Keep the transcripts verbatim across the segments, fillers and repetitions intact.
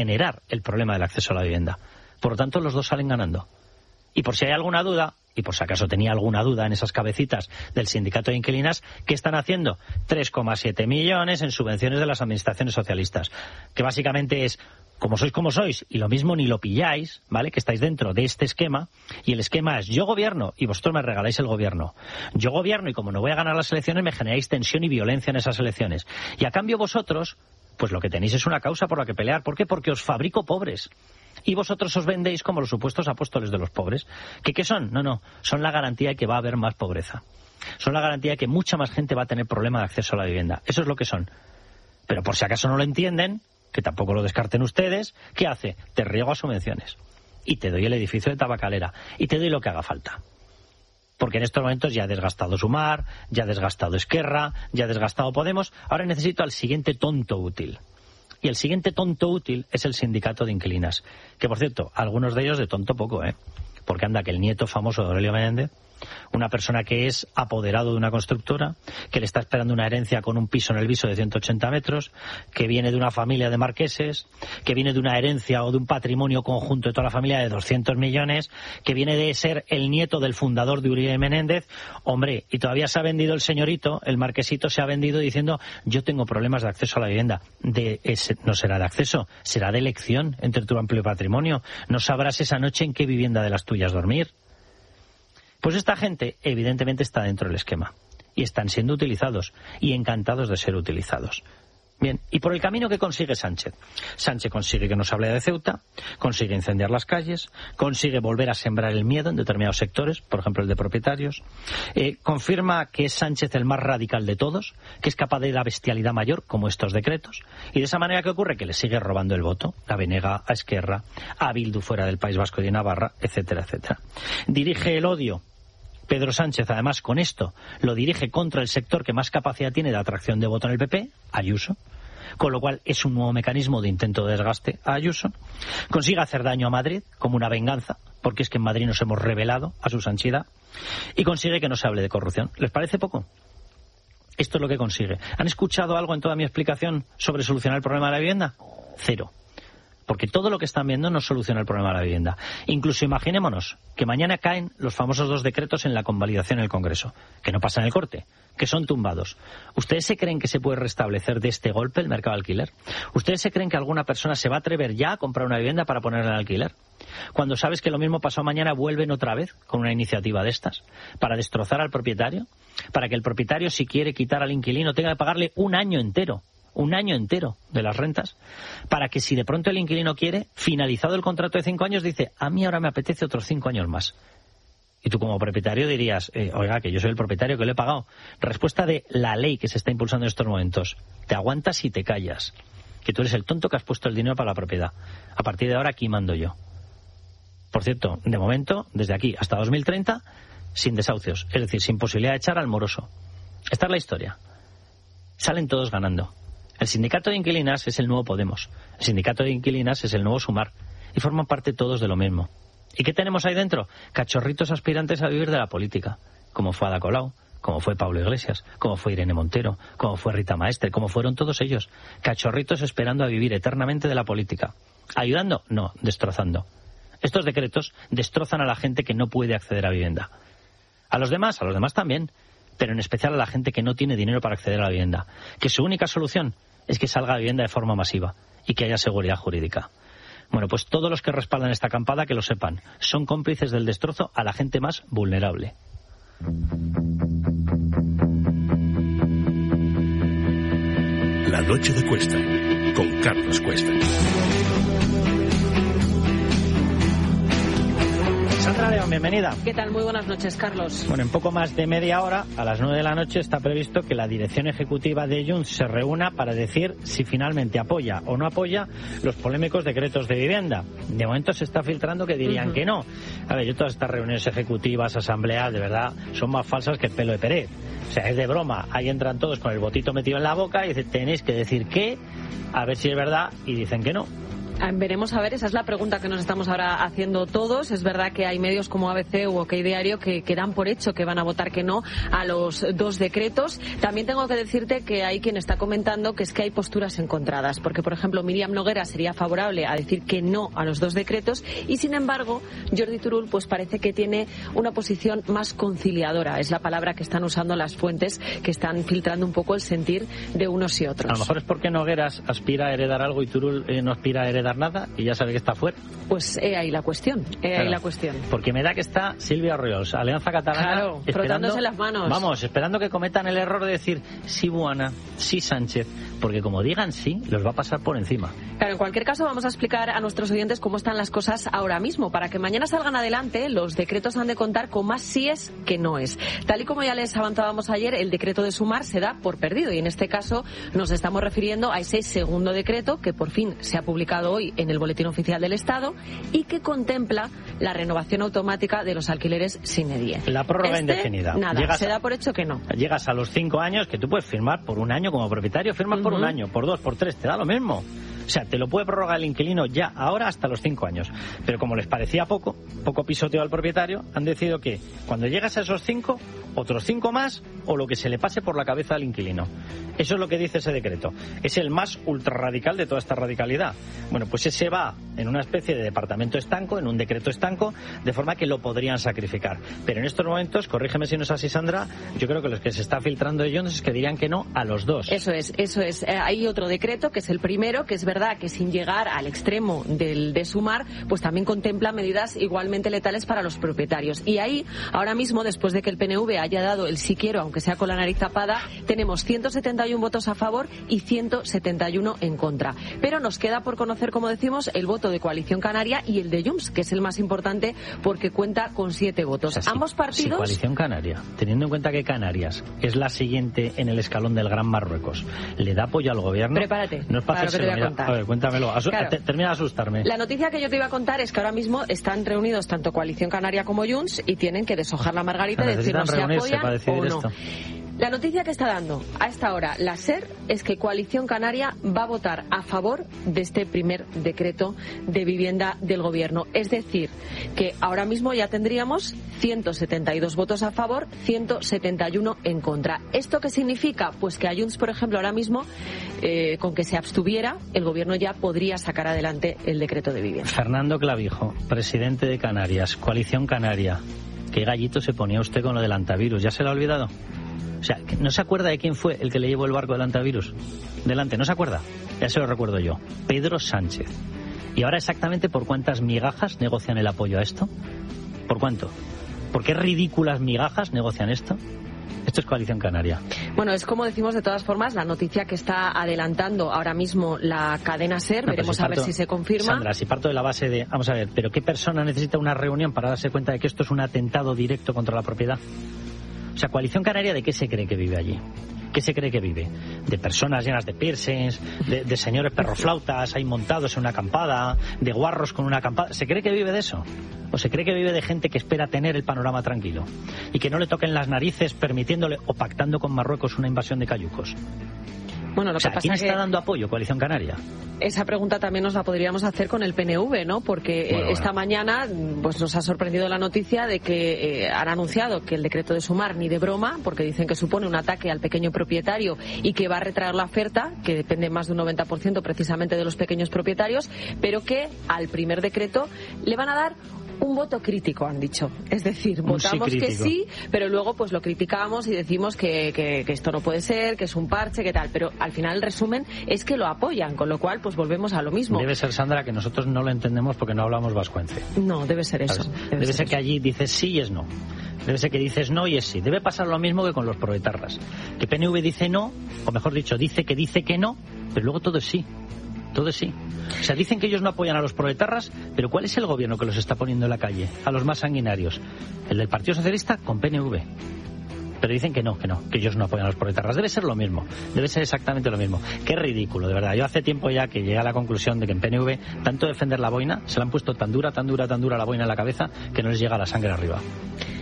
generar el problema del acceso a la vivienda. Por lo tanto, los dos salen ganando. Y por si hay alguna duda, y por si acaso tenía alguna duda en esas cabecitas del sindicato de inquilinas, ¿qué están haciendo? tres coma siete millones en subvenciones de las administraciones socialistas, que básicamente es, como sois como sois, y lo mismo ni lo pilláis, ¿vale?, que estáis dentro de este esquema, y el esquema es yo gobierno y vosotros me regaláis el gobierno. Yo gobierno y como no voy a ganar las elecciones me generáis tensión y violencia en esas elecciones. Y a cambio vosotros, pues lo que tenéis es una causa por la que pelear. ¿Por qué? Porque os fabrico pobres. Y vosotros os vendéis como los supuestos apóstoles de los pobres. ¿Qué, qué son? No, no, son la garantía de que va a haber más pobreza. Son la garantía de que mucha más gente va a tener problema de acceso a la vivienda. Eso es lo que son. Pero por si acaso no lo entienden, que tampoco lo descarten ustedes, ¿qué hace? Te riego a subvenciones. Y te doy el edificio de Tabacalera. Y te doy lo que haga falta. Porque en estos momentos ya ha desgastado Sumar, ya ha desgastado Esquerra, ya ha desgastado Podemos. Ahora necesito al siguiente tonto útil. Y el siguiente tonto útil es el sindicato de inquilinas. Que, por cierto, algunos de ellos de tonto poco, ¿eh? Porque anda que el nieto famoso de Aurelio Menéndez, una persona que es apoderado de una constructora, que le está esperando una herencia con un piso en el Viso de ciento ochenta metros, que viene de una familia de marqueses, que viene de una herencia o de un patrimonio conjunto de toda la familia de doscientos millones, que viene de ser el nieto del fundador de Uribe Menéndez. Hombre, y todavía se ha vendido el señorito, el marquesito se ha vendido diciendo yo tengo problemas de acceso a la vivienda. De ese, no será de acceso, será de elección entre tu amplio patrimonio. No sabrás esa noche en qué vivienda de las tuyas dormir. Pues esta gente evidentemente está dentro del esquema y están siendo utilizados y encantados de ser utilizados. Bien, y por el camino que consigue Sánchez. Sánchez consigue que no se hable de Ceuta, consigue incendiar las calles, consigue volver a sembrar el miedo en determinados sectores, por ejemplo el de propietarios, eh, confirma que es Sánchez el más radical de todos, que es capaz de la bestialidad mayor, como estos decretos, y de esa manera, ¿qué ocurre? Que le sigue robando el voto a Benega, a Esquerra, a Bildu fuera del País Vasco y de Navarra, etcétera, etcétera. Dirige el odio. Pedro Sánchez, además, con esto, lo dirige contra el sector que más capacidad tiene de atracción de voto en el P P, Ayuso, con lo cual es un nuevo mecanismo de intento de desgaste a Ayuso. Consigue hacer daño a Madrid, como una venganza, porque es que en Madrid nos hemos rebelado a su sanchidad, y consigue que no se hable de corrupción. ¿Les parece poco? Esto es lo que consigue. ¿Han escuchado algo en toda mi explicación sobre solucionar el problema de la vivienda? Cero. Porque todo lo que están viendo no soluciona el problema de la vivienda. Incluso imaginémonos que mañana caen los famosos dos decretos en la convalidación en el Congreso, que no pasan el corte, que son tumbados. ¿Ustedes se creen que se puede restablecer de este golpe el mercado de alquiler? ¿Ustedes se creen que alguna persona se va a atrever ya a comprar una vivienda para ponerla en alquiler? Cuando sabes que lo mismo pasó mañana, vuelven otra vez con una iniciativa de estas, para destrozar al propietario, para que el propietario, si quiere quitar al inquilino, tenga que pagarle un año entero. un año entero de las rentas, para que si de pronto el inquilino quiere, finalizado el contrato de cinco años, dice, a mí ahora me apetece otros cinco años más. Y tú como propietario dirías, eh, oiga, que yo soy el propietario, que lo he pagado. Respuesta de la ley que se está impulsando en estos momentos. Te aguantas y te callas. Que tú eres el tonto que has puesto el dinero para la propiedad. A partir de ahora aquí mando yo. Por cierto, de momento, desde aquí hasta dos mil treinta, sin desahucios. Es decir, sin posibilidad de echar al moroso. Esta es la historia. Salen todos ganando. El sindicato de inquilinas es el nuevo Podemos. El sindicato de inquilinas es el nuevo Sumar. Y forman parte todos de lo mismo. ¿Y qué tenemos ahí dentro? Cachorritos aspirantes a vivir de la política. Como fue Ada Colau, como fue Pablo Iglesias, como fue Irene Montero, como fue Rita Maestre, como fueron todos ellos. Cachorritos esperando a vivir eternamente de la política. ¿Ayudando? No, destrozando. Estos decretos destrozan a la gente que no puede acceder a vivienda. A los demás, a los demás también. Pero en especial a la gente que no tiene dinero para acceder a la vivienda. Que su única solución es que salga la vivienda de forma masiva y que haya seguridad jurídica. Bueno, pues todos los que respaldan esta acampada, que lo sepan, son cómplices del destrozo a la gente más vulnerable. La noche de Cuesta, con Carlos Cuesta. Sandra León, bienvenida. ¿Qué tal? Muy buenas noches, Carlos. Bueno, en poco más de media hora, a las nueve de la noche, está previsto que la dirección ejecutiva de Junts se reúna para decir si finalmente apoya o no apoya los polémicos decretos de vivienda. De momento se está filtrando que dirían uh-huh. que no. A ver, yo todas estas reuniones ejecutivas, asambleas, de verdad, son más falsas que el pelo de Pérez. O sea, es de broma. Ahí entran todos con el botito metido en la boca y dicen, tenéis que decir qué, a ver si es verdad, y dicen que no. Veremos a ver, esa es la pregunta que nos estamos ahora haciendo todos. Es verdad que hay medios como A B C u OK Diario que, que dan por hecho que van a votar que no a los dos decretos. También tengo que decirte que hay quien está comentando que es que hay posturas encontradas, porque por ejemplo Míriam Noguera sería favorable a decir que no a los dos decretos y sin embargo Jordi Turull pues parece que tiene una posición más conciliadora. Es la palabra que están usando las fuentes que están filtrando un poco el sentir de unos y otros. A lo mejor es porque Nogueras aspira a heredar algo y Turull eh, no aspira a heredar nada y ya sabe que está fuera. Pues he ahí la cuestión, he claro, ahí la cuestión. Porque me da que está Silvia Orriols, Alianza Catalana, claro, frotándose las manos. Vamos, esperando que cometan el error de decir sí Buana, sí Sánchez, porque como digan sí, los va a pasar por encima. Claro, en cualquier caso vamos a explicar a nuestros oyentes cómo están las cosas ahora mismo. Para que mañana salgan adelante, los decretos han de contar con más síes que noes. Tal y como ya les avanzábamos ayer, el decreto de sumar se da por perdido y en este caso nos estamos refiriendo a ese segundo decreto que por fin se ha publicado hoy en el Boletín Oficial del Estado y que contempla la renovación automática de los alquileres sin edie. La prórroga este, indefinida. Nada, llegas se a, da por hecho que no. Llegas a los cinco años que tú puedes firmar por un año como propietario, firmas uh-huh. por un año, por dos, por tres, te da lo mismo. O sea, te lo puede prorrogar el inquilino ya ahora hasta los cinco años. Pero como les parecía poco, poco pisoteo al propietario, han decidido que cuando llegas a esos cinco, otros cinco más o lo que se le pase por la cabeza al inquilino. Eso es lo que dice ese decreto. Es el más ultra radical de toda esta radicalidad. Bueno, pues ese va en una especie de departamento estanco, en un decreto estanco, de forma que lo podrían sacrificar. Pero en estos momentos, corrígeme si no es así, Sandra, yo creo que los que se está filtrando de Jones es que dirían que no a los dos. Eso es, eso es. Eh, hay otro decreto que es el primero, que es verdad que sin llegar al extremo del de sumar, pues también contempla medidas igualmente letales para los propietarios. Y ahí, ahora mismo, después de que el P N V haya dado el sí quiero, aunque sea con la nariz tapada, tenemos ciento setenta y uno votos a favor y ciento setenta y uno en contra. Pero nos queda por conocer, como decimos, el voto de Coalición Canaria y el de Junts, que es el más importante porque cuenta con siete votos. O sea, Ambos si, partidos... Si Coalición Canaria, teniendo en cuenta que Canarias es la siguiente en el escalón del Gran Marruecos, ¿le da apoyo al gobierno? Prepárate, no es para, para lo que te voy a contar. A ver, cuéntamelo. Asu- claro. te, termina de asustarme. La noticia que yo te iba a contar es que ahora mismo están reunidos tanto Coalición Canaria como Junts y tienen que deshojar la margarita y decirnos si apoyan o no. Esto. La noticia que está dando a esta hora la SER es que Coalición Canaria va a votar a favor de este primer decreto de vivienda del Gobierno. Es decir, que ahora mismo ya tendríamos ciento setenta y dos votos a favor, ciento setenta y uno en contra. ¿Esto qué significa? Pues que a Junts, por ejemplo, ahora mismo, eh, con que se abstuviera, el Gobierno ya podría sacar adelante el decreto de vivienda. Fernando Clavijo, presidente de Canarias, Coalición Canaria. ¿Qué gallito se ponía usted con lo del antivirus? ¿Ya se lo ha olvidado? O sea, ¿no se acuerda de quién fue el que le llevó el barco del antivirus? Delante, ¿no se acuerda? Ya se lo recuerdo yo. Pedro Sánchez. ¿Y ahora exactamente por cuántas migajas negocian el apoyo a esto? ¿Por cuánto? ¿Por qué ridículas migajas negocian esto? Esto es Coalición Canaria. Bueno, es como decimos de todas formas, la noticia que está adelantando ahora mismo la cadena SER. No, veremos si parto, a ver si se confirma. Sandra, si parto de la base de... Vamos a ver, ¿pero qué persona necesita una reunión para darse cuenta de que esto es un atentado directo contra la propiedad? O sea, Coalición Canaria, ¿de qué se cree que vive allí? ¿Qué se cree que vive? De personas llenas de piercings, de, de señores perroflautas ahí montados en una acampada, de guarros con una acampada. ¿Se cree que vive de eso? ¿O se cree que vive de gente que espera tener el panorama tranquilo? Y que no le toquen las narices permitiéndole o pactando con Marruecos una invasión de cayucos. Bueno, lo o sea, que pasa ¿quién está que dando apoyo, Coalición Canaria? Esa pregunta también nos la podríamos hacer con el P N V, ¿no? Porque bueno, eh, esta bueno. mañana pues nos ha sorprendido la noticia de que eh, han anunciado que el decreto de sumar ni de broma, porque dicen que supone un ataque al pequeño propietario y que va a retraer la oferta, que depende más de un noventa por ciento precisamente de los pequeños propietarios, pero que al primer decreto le van a dar un voto crítico, han dicho. Es decir, votamos sí que sí, pero luego pues lo criticamos y decimos que, que, que esto no puede ser, que es un parche, que tal. Pero al final el resumen es que lo apoyan, con lo cual pues volvemos a lo mismo. Debe ser, Sandra, que nosotros no lo entendemos porque no hablamos vascuence. No, debe ser eso. Debe, debe ser, ser que eso. allí dices sí y es no. Debe ser que dices no y es sí. Debe pasar lo mismo que con los proetarras. Que P N V dice no, o mejor dicho, dice que dice que no, pero luego todo es sí. Todo es sí. O sea, dicen que ellos no apoyan a los proetarras, pero ¿cuál es el gobierno que los está poniendo en la calle? A los más sanguinarios. El del Partido Socialista con P N V. Pero dicen que no, que no, que ellos no apoyan a los proetarras. Debe ser lo mismo, debe ser exactamente lo mismo. Qué ridículo, de verdad. Yo hace tiempo ya que llegué a la conclusión de que en P N V, tanto defender la boina, se le han puesto tan dura, tan dura, tan dura la boina en la cabeza que no les llega la sangre arriba.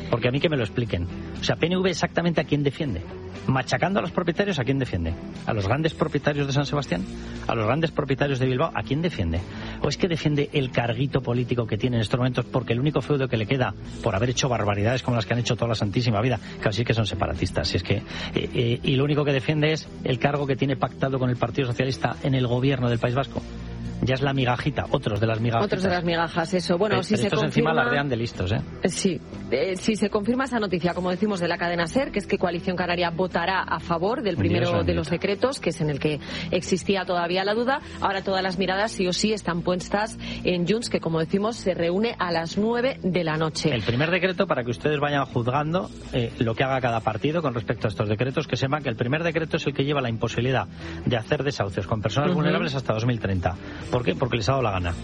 Porque a mí que me lo expliquen. O sea, P N V exactamente a quién defiende. Machacando a los propietarios, ¿a quién defiende? ¿A los grandes propietarios de San Sebastián? ¿A los grandes propietarios de Bilbao? ¿A quién defiende? ¿O es que defiende el carguito político que tiene en estos momentos porque el único feudo que le queda por haber hecho barbaridades como las que han hecho toda la santísima vida, casi que son separatistas, si es que eh, eh, y lo único que defiende es el cargo que tiene pactado con el Partido Socialista en el gobierno del País Vasco? Ya es la migajita, otros de las migajas. Otros de las migajas, eso. Bueno, eh, si se estos confirma... encima alardean de listos, ¿eh? Sí. Eh, si se confirma esa noticia, como decimos, de la cadena SER, que es que Coalición Canaria votará a favor del primero de los decretos, que es en el que existía todavía la duda, ahora todas las miradas sí o sí están puestas en Junts, que como decimos, se reúne a las nueve de la noche. El primer decreto, para que ustedes vayan juzgando eh, lo que haga cada partido con respecto a estos decretos, que sepan que el primer decreto es el que lleva la imposibilidad de hacer desahucios con personas uh-huh. vulnerables hasta dos mil treinta. ¿Por qué? Porque les ha dado la gana.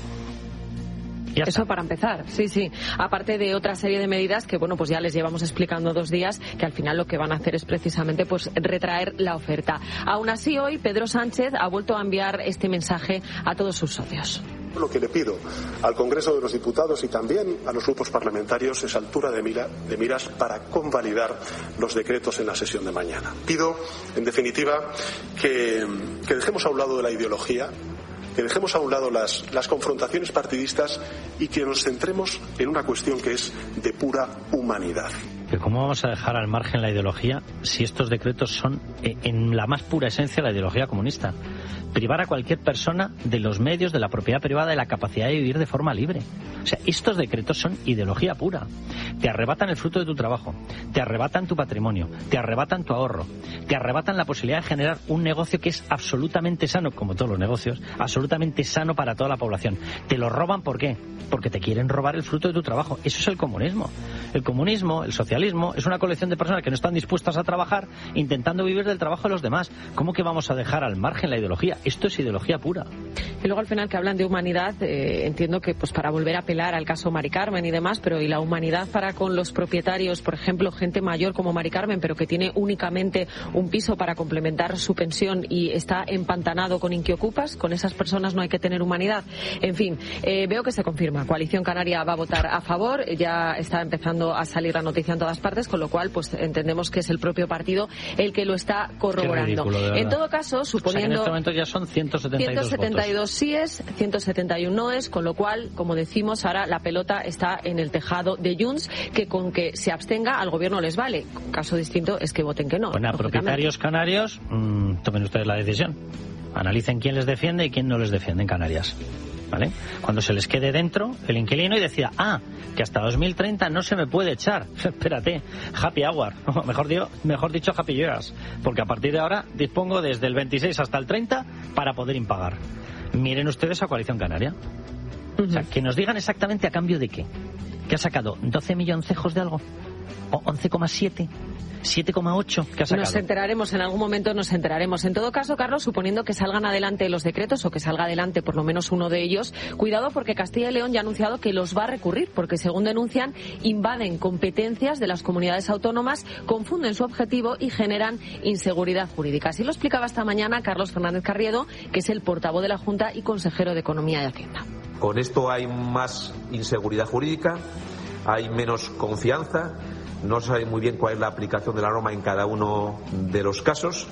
Ya Eso está. Para empezar, sí, sí. Aparte de otra serie de medidas que, bueno, pues ya les llevamos explicando dos días, que al final lo que van a hacer es precisamente pues retraer la oferta. Aún así, hoy Pedro Sánchez ha vuelto a enviar este mensaje a todos sus socios. Lo que le pido al Congreso de los Diputados y también a los grupos parlamentarios es altura de, mira, de miras para convalidar los decretos en la sesión de mañana. Pido, en definitiva, que, que dejemos a un lado de la ideología, que dejemos a un lado las, las confrontaciones partidistas y que nos centremos en una cuestión que es de pura humanidad. ¿Pero cómo vamos a dejar al margen la ideología si estos decretos son eh, en la más pura esencia la ideología comunista? Privar a cualquier persona de los medios, de la propiedad privada, de la capacidad de vivir de forma libre. O sea, estos decretos son ideología pura. Te arrebatan el fruto de tu trabajo, te arrebatan tu patrimonio, te arrebatan tu ahorro, te arrebatan la posibilidad de generar un negocio que es absolutamente sano, como todos los negocios, absolutamente sano para toda la población. Te lo roban, ¿por qué? Porque te quieren robar el fruto de tu trabajo. Eso es el comunismo. El comunismo, el socialismo, es una colección de personas que no están dispuestas a trabajar intentando vivir del trabajo de los demás. ¿Cómo que vamos a dejar al margen la ideología? Esto es ideología pura. Y luego al final que hablan de humanidad, eh, entiendo que pues para volver a apelar al caso Mari Carmen y demás, pero ¿y la humanidad para con los propietarios, por ejemplo, gente mayor como Mari Carmen, pero que tiene únicamente un piso para complementar su pensión y está empantanado con Inquiocupas? Con esas personas no hay que tener humanidad. En fin, eh, veo que se confirma. Coalición Canaria va a votar a favor. Ya está empezando a salir la noticia en todas partes, con lo cual pues entendemos que es el propio partido el que lo está corroborando. Ridículo, en todo caso, suponiendo... O sea, que en este momento ya son ciento setenta y dos, ciento setenta y dos votos. síes, ciento setenta y uno noes, con lo cual, como decimos, ahora la pelota está en el tejado de Junts, que con que se abstenga al gobierno les vale. Caso distinto es que voten que no. Bueno, a propietarios canarios, mmm, tomen ustedes la decisión. Analicen quién les defiende y quién no les defiende en Canarias. ¿Vale? Cuando se les quede dentro el inquilino y decida, ah, que hasta dos mil treinta no se me puede echar. Espérate, happy hour, mejor, digo, mejor dicho happy years, porque a partir de ahora dispongo desde el veintiséis hasta el treinta para poder impagar. Miren ustedes a Coalición Canaria. Uh-huh. O sea, que nos digan exactamente a cambio de qué. ¿Que ha sacado doce milloncejos de algo? ¿O once coma siete? siete coma ocho que ha sacado. Nos enteraremos, en algún momento nos enteraremos. En todo caso, Carlos, suponiendo que salgan adelante los decretos o que salga adelante por lo menos uno de ellos, cuidado porque Castilla y León ya ha anunciado que los va a recurrir porque, según denuncian, invaden competencias de las comunidades autónomas, confunden su objetivo y generan inseguridad jurídica. Así lo explicaba esta mañana Carlos Fernández Carriedo, que es el portavoz de la Junta y consejero de Economía y Hacienda. Con esto hay más inseguridad jurídica, hay menos confianza. No se sabe muy bien cuál es la aplicación de la norma en cada uno de los casos.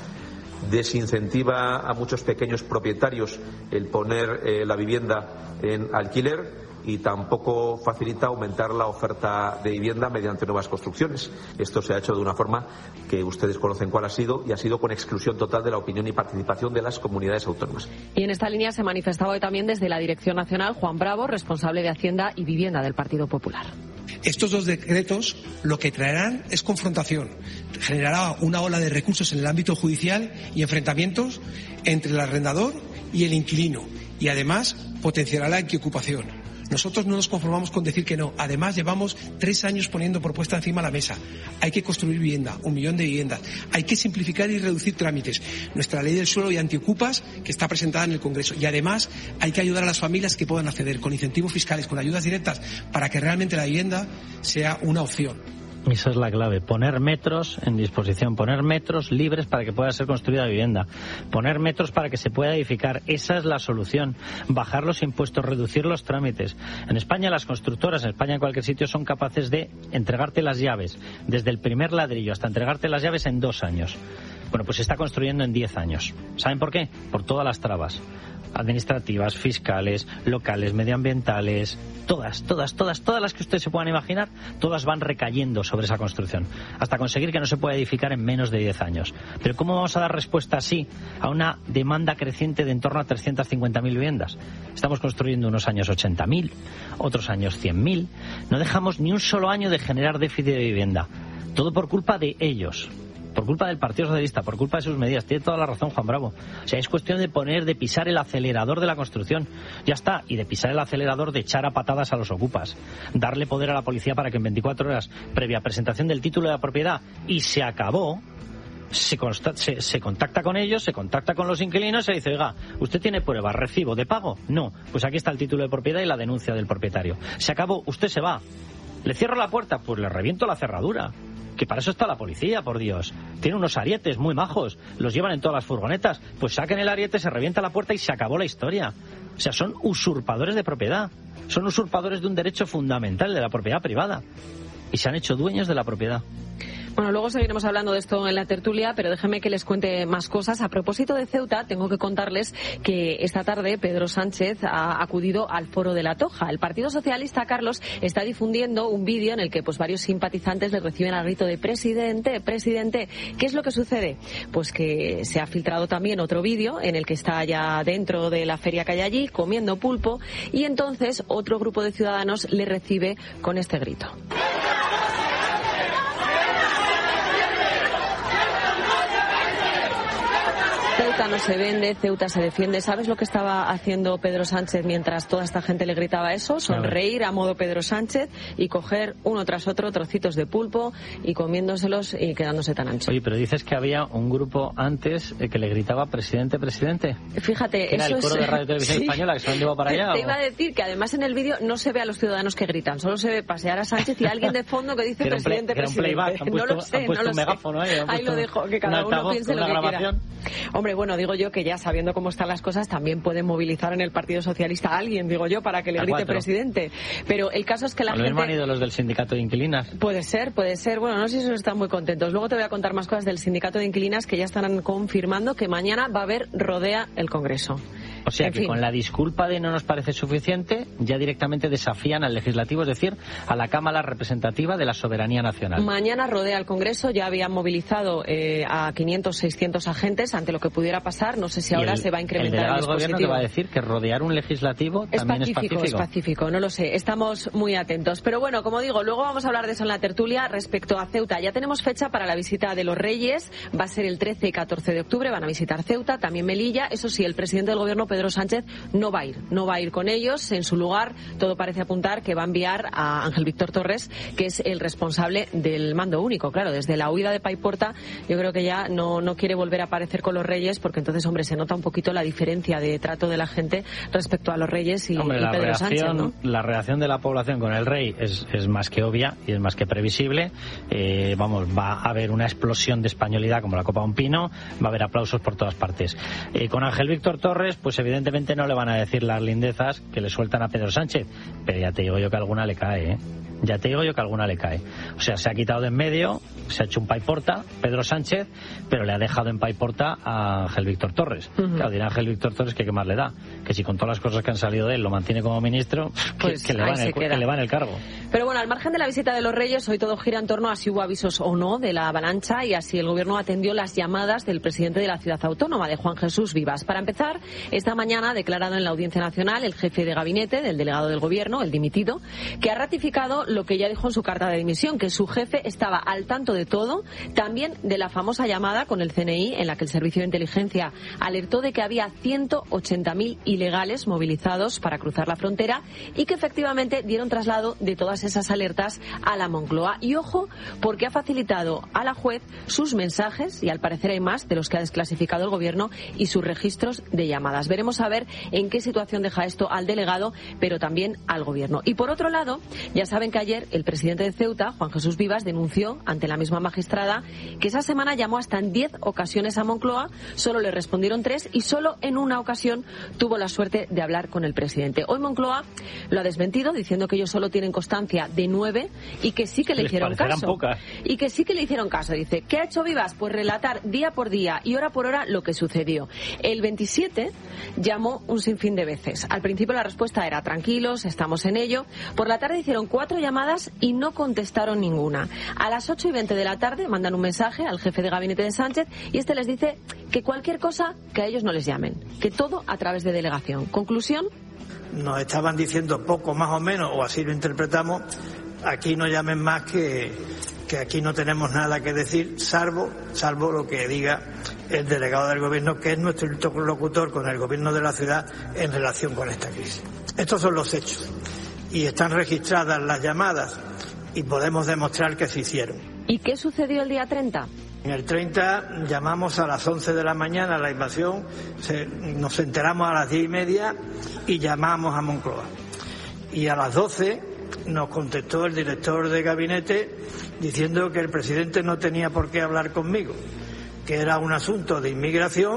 Desincentiva a muchos pequeños propietarios el poner eh, la vivienda en alquiler y tampoco facilita aumentar la oferta de vivienda mediante nuevas construcciones. Esto se ha hecho de una forma que ustedes conocen cuál ha sido y ha sido con exclusión total de la opinión y participación de las comunidades autónomas. Y en esta línea se manifestaba hoy también desde la Dirección Nacional Juan Bravo, responsable de Hacienda y Vivienda del Partido Popular. Estos dos decretos lo que traerán es confrontación. Generará una ola de recursos en el ámbito judicial y enfrentamientos entre el arrendador y el inquilino. Y además potenciará la inquiocupación. Nosotros no nos conformamos con decir que no. Además, llevamos tres años poniendo propuesta encima de la mesa. Hay que construir vivienda, un millón de viviendas. Hay que simplificar y reducir trámites. Nuestra ley del suelo y antiocupas, que está presentada en el Congreso. Y además, hay que ayudar a las familias que puedan acceder con incentivos fiscales, con ayudas directas, para que realmente la vivienda sea una opción. Esa es la clave, poner metros en disposición, poner metros libres para que pueda ser construida vivienda, poner metros para que se pueda edificar. Esa es la solución, bajar los impuestos, reducir los trámites. En España las constructoras, en España en cualquier sitio, son capaces de entregarte las llaves, desde el primer ladrillo hasta entregarte las llaves en dos años. Bueno, pues se está construyendo en diez años. ¿Saben por qué? Por todas las trabas administrativas, fiscales, locales, medioambientales, todas, todas, todas, todas las que ustedes se puedan imaginar, todas van recayendo sobre esa construcción, hasta conseguir que no se pueda edificar en menos de diez años. Pero ¿cómo vamos a dar respuesta así a una demanda creciente de en torno a trescientas cincuenta mil viviendas? Estamos construyendo unos años ochenta mil, otros años cien mil. No dejamos ni un solo año de generar déficit de vivienda. Todo por culpa de ellos. Por culpa del Partido Socialista, por culpa de sus medidas. Tiene toda la razón Juan Bravo. O sea, es cuestión de poner, de pisar el acelerador de la construcción. Ya está. Y de pisar el acelerador de echar a patadas a los ocupas. Darle poder a la policía para que en veinticuatro horas, previa presentación del título de la propiedad, y se acabó, se, consta- se, se contacta con ellos, se contacta con los inquilinos y se dice, oiga, ¿usted tiene pruebas, recibo de pago? No. Pues aquí está el título de propiedad y la denuncia del propietario. Se acabó, usted se va. ¿Le cierro la puerta? Pues le reviento la cerradura. Que para eso está la policía, por Dios. Tiene unos arietes muy majos, los llevan en todas las furgonetas. Pues saquen el ariete, se revienta la puerta y se acabó la historia. O sea, son usurpadores de propiedad. Son usurpadores de un derecho fundamental, de la propiedad privada. Y se han hecho dueños de la propiedad. Bueno, luego seguiremos hablando de esto en la tertulia, pero déjenme que les cuente más cosas. A propósito de Ceuta, tengo que contarles que esta tarde Pedro Sánchez ha acudido al Foro de la Toja. El Partido Socialista, Carlos, está difundiendo un vídeo en el que pues varios simpatizantes le reciben al grito de presidente, presidente. ¿Qué es lo que sucede? Pues que se ha filtrado también otro vídeo en el que está ya dentro de la feria que hay allí, comiendo pulpo, y entonces otro grupo de ciudadanos le recibe con este grito. Ceuta no se vende, Ceuta se defiende. ¿Sabes lo que estaba haciendo Pedro Sánchez mientras toda esta gente le gritaba eso? Sonreír a modo Pedro Sánchez y coger uno tras otro trocitos de pulpo y comiéndoselos y quedándose tan ancho. Oye, pero dices que había un grupo antes que le gritaba presidente, presidente. Fíjate, ¿Que era eso el coro es... de Radio Televisión sí. Española que se lo han llevado para allá? Te ¿o? iba a decir que además en el vídeo no se ve a los ciudadanos que gritan, solo se ve pasear a Sánchez y a alguien de fondo que dice presidente, play, presidente. Playback, han puesto, no lo sé, han puesto no un lo megáfono sé. ahí. Ahí lo dejo, que cada uno piense lo que grabación. quiera. Hombre, bueno, digo yo que ya sabiendo cómo están las cosas, también pueden movilizar en el Partido Socialista a alguien, digo yo, para que le grite presidente. Pero el caso es que la a gente... Lo mismo han ido los del sindicato de inquilinas. Puede ser, puede ser. Bueno, no sé si están muy contentos. Luego te voy a contar más cosas del sindicato de inquilinas que ya están confirmando que mañana va a haber rodea el Congreso. O sea en que fin. Con la disculpa de no nos parece suficiente, ya directamente desafían al legislativo, es decir, a la Cámara representativa de la soberanía nacional. Mañana rodea el Congreso, ya habían movilizado eh, a quinientos, seiscientos agentes ante lo que pudiera pasar. No sé si ahora el, se va a incrementar el, el dispositivo. El gobierno que va a decir que rodear un legislativo es también pacífico, es pacífico. Es pacífico, no lo sé. Estamos muy atentos. Pero bueno, como digo, luego vamos a hablar de eso en la tertulia respecto a Ceuta. Ya tenemos fecha para la visita de los Reyes. Va a ser el trece y catorce de octubre. Van a visitar Ceuta, también Melilla. Eso sí, el presidente del gobierno, Pedro Sánchez, no va a ir, no va a ir con ellos. En su lugar, todo parece apuntar que va a enviar a Ángel Víctor Torres, que es el responsable del mando único. Claro, desde la huida de Paiporta, yo creo que ya no, no quiere volver a aparecer con los Reyes, porque entonces, hombre, se nota un poquito la diferencia de trato de la gente respecto a los Reyes y, hombre, y la Pedro reacción, Sánchez, ¿no? La reacción de la población con el Rey es, es más que obvia y es más que previsible. Eh, vamos, va a haber una explosión de españolidad como la copa de un pino, va a haber aplausos por todas partes. Eh, con Ángel Víctor Torres, pues evidentemente no le van a decir las lindezas que le sueltan a Pedro Sánchez, pero ya te digo yo que alguna le cae, ¿eh? Ya te digo yo que alguna le cae. O sea, se ha quitado de en medio, se ha hecho un paiporta, Pedro Sánchez, pero le ha dejado en paiporta a Ángel Víctor Torres. Uh-huh. Claro, dirá Ángel Víctor Torres que qué más le da, que si con todas las cosas que han salido de él lo mantiene como ministro, pues que, que, le va en el, que le va en el cargo. Pero bueno, al margen de la visita de los Reyes, hoy todo gira en torno a si hubo avisos o no de la avalancha y así el gobierno atendió las llamadas del presidente de la ciudad autónoma, de Juan Jesús Vivas. Para empezar, esta mañana ha declarado en la Audiencia Nacional el jefe de gabinete del delegado del gobierno, el dimitido, que ha ratificado lo que ya dijo en su carta de dimisión, que su jefe estaba al tanto de todo, también de la famosa llamada con el C N I en la que el Servicio de Inteligencia alertó de que había ciento ochenta mil ilegales movilizados para cruzar la frontera y que efectivamente dieron traslado de todas esas alertas a la Moncloa. Y ojo, porque ha facilitado a la juez sus mensajes, y al parecer hay más de los que ha desclasificado el gobierno, y sus registros de llamadas. Veremos a ver en qué situación deja esto al delegado, pero también al gobierno. Y por otro lado, ya saben que ayer el presidente de Ceuta, Juan Jesús Vivas, denunció ante la misma magistrada que esa semana llamó hasta en diez ocasiones a Moncloa, solo le respondieron tres y solo en una ocasión tuvo la suerte de hablar con el presidente. Hoy Moncloa lo ha desmentido, diciendo que ellos solo tienen constancia de nueve y que sí que le hicieron caso. Pocas. Y que sí que le hicieron caso. Dice, ¿qué ha hecho Vivas? Pues relatar día por día y hora por hora lo que sucedió. El veintisiete llamó un sinfín de veces. Al principio la respuesta era, tranquilos, estamos en ello. Por la tarde hicieron cuatro llamadas y no contestaron ninguna. A las ocho y veinte de la tarde mandan un mensaje al jefe de gabinete de Sánchez y este les dice que cualquier cosa, que a ellos no les llamen. Que todo a través de delegación. Conclusión. Nos estaban diciendo poco más o menos, o así lo interpretamos, aquí no llamen más que, que aquí no tenemos nada que decir, salvo, salvo lo que diga el delegado del gobierno, que es nuestro interlocutor con el gobierno de la ciudad en relación con esta crisis. Estos son los hechos y están registradas las llamadas y podemos demostrar que se hicieron. ¿Y qué sucedió el día treinta? En el treinta llamamos a las once de la mañana a la invasión, se, nos enteramos a las diez y media y llamamos a Moncloa. Y a las doce nos contestó el director de gabinete diciendo que el presidente no tenía por qué hablar conmigo, que era un asunto de inmigración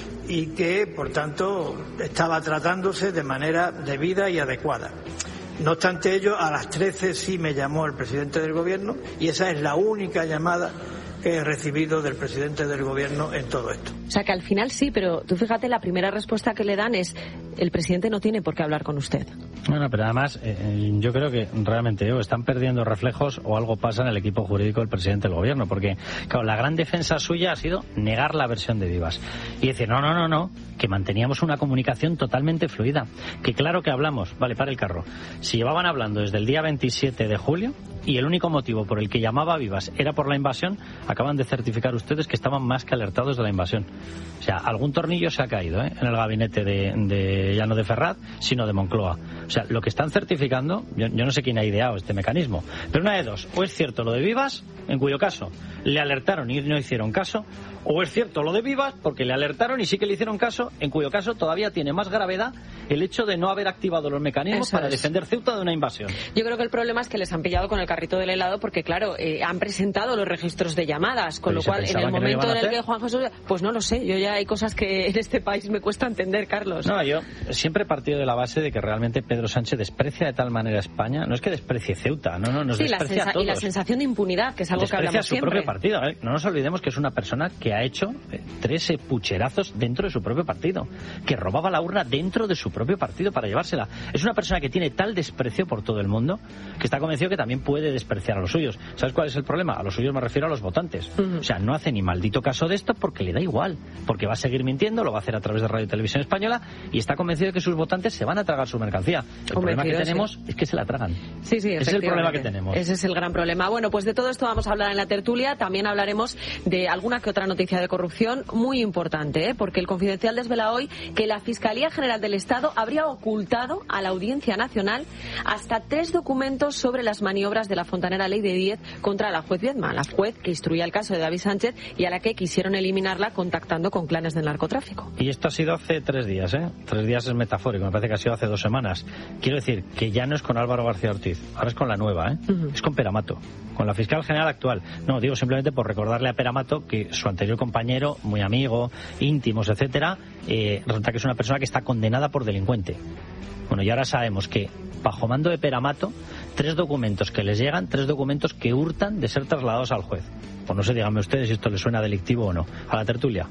y que, por tanto, estaba tratándose de manera debida y adecuada. No obstante ello, a las trece sí me llamó el presidente del gobierno y esa es la única llamada que he recibido del presidente del gobierno en todo esto. O sea que al final sí, pero tú fíjate, la primera respuesta que le dan es el presidente no tiene por qué hablar con usted. Bueno, pero además eh, yo creo que realmente o están perdiendo reflejos o algo pasa en el equipo jurídico del presidente del gobierno, porque claro, la gran defensa suya ha sido negar la versión de Vivas y decir no, no, no, no, que manteníamos una comunicación totalmente fluida, que claro que hablamos, vale, para el carro, si llevaban hablando desde el día veintisiete de julio y el único motivo por el que llamaba a Vivas era por la invasión, acaban de certificar ustedes que estaban más que alertados de la invasión. O sea, algún tornillo se ha caído ¿eh? en el gabinete de, de ya no de Ferraz, sino de Moncloa. O sea, lo que están certificando, yo, yo no sé quién ha ideado este mecanismo, pero una de dos, o es cierto lo de Vivas, en cuyo caso le alertaron y no hicieron caso, o es cierto lo de Vivas porque le alertaron y sí que le hicieron caso, en cuyo caso todavía tiene más gravedad el hecho de no haber activado los mecanismos Eso para es. defender Ceuta de una invasión. Yo creo que el problema es que les han pillado con el carrito del helado porque, claro, eh, han presentado los registros de llamadas, con lo cual en el momento en el que Juan Jesús... Pues no lo sé, yo ya hay cosas que en este país me cuesta entender, Carlos. No, yo siempre he partido de la base de que realmente Pedro Sánchez desprecia de tal manera a España, no es que desprecie Ceuta, no, no, nos sí, desprecia la a todos. Y la sensación de impunidad, que es algo desprecia que hablamos a su siempre. propio partido, ¿eh? No nos olvidemos que es una persona que ha hecho eh, tres eh, pucherazos dentro de su propio partido, que robaba la urna dentro de su propio partido para llevársela. Es una persona que tiene tal desprecio por todo el mundo que está convencido que también puede despreciar a los suyos. ¿Sabes cuál es el problema? A los suyos me refiero a los votantes. Uh-huh. O sea, no hace ni maldito caso de esto porque le da igual, porque va a seguir mintiendo, lo va a hacer a través de Radio y Televisión Española y está convencido de que sus votantes se van a tragar su mercancía. El problema que tenemos sí. es que se la tragan. Sí, sí, ese es el problema que tenemos. Ese es el gran problema. Bueno, pues de todo esto vamos a hablar en la tertulia. También hablaremos de alguna que otra noticia de corrupción muy importante, ¿eh? Porque el Confidencial desvela hoy que la Fiscalía General del Estado habría ocultado a la Audiencia Nacional hasta tres documentos sobre las maniobras de la fontanera Ley de diez contra la juez Viedma, la juez que instruía el caso de David Sánchez y a la que quisieron eliminarla contactando con clanes del narcotráfico. Y esto ha sido hace tres días, ¿eh? Tres días es metafórico, me parece que ha sido hace dos semanas. Quiero decir que ya no es con Álvaro García Ortiz, ahora es con la nueva, ¿eh? Uh-huh. Es con Peramato, con la fiscal general actual. No, digo simplemente por recordarle a Peramato que su anterior compañero, muy amigo, íntimos, etcétera, eh, resulta que es una persona que está condenada por delincuente. Bueno, y ahora sabemos que, bajo mando de Peramato, tres documentos que les llegan, tres documentos que hurtan de ser trasladados al juez. Pues no sé, díganme ustedes si esto les suena delictivo o no. A la tertulia.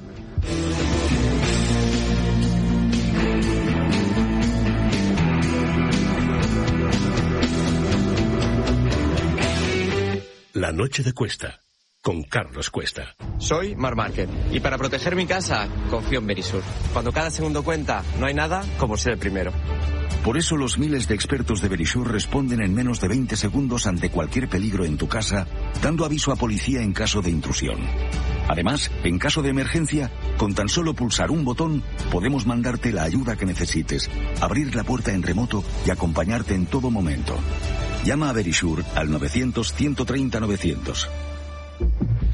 La noche de Cuesta, con Carlos Cuesta. Soy Mar Márquez y para proteger mi casa confío en Verisur. Cuando cada segundo cuenta, no hay nada como ser el primero. Por eso los miles de expertos de Verisur responden en menos de veinte segundos ante cualquier peligro en tu casa, dando aviso a policía en caso de intrusión. Además, en caso de emergencia, con tan solo pulsar un botón, podemos mandarte la ayuda que necesites, abrir la puerta en remoto y acompañarte en todo momento. Llama a Verisur al novecientos, ciento treinta, novecientos. Verisur.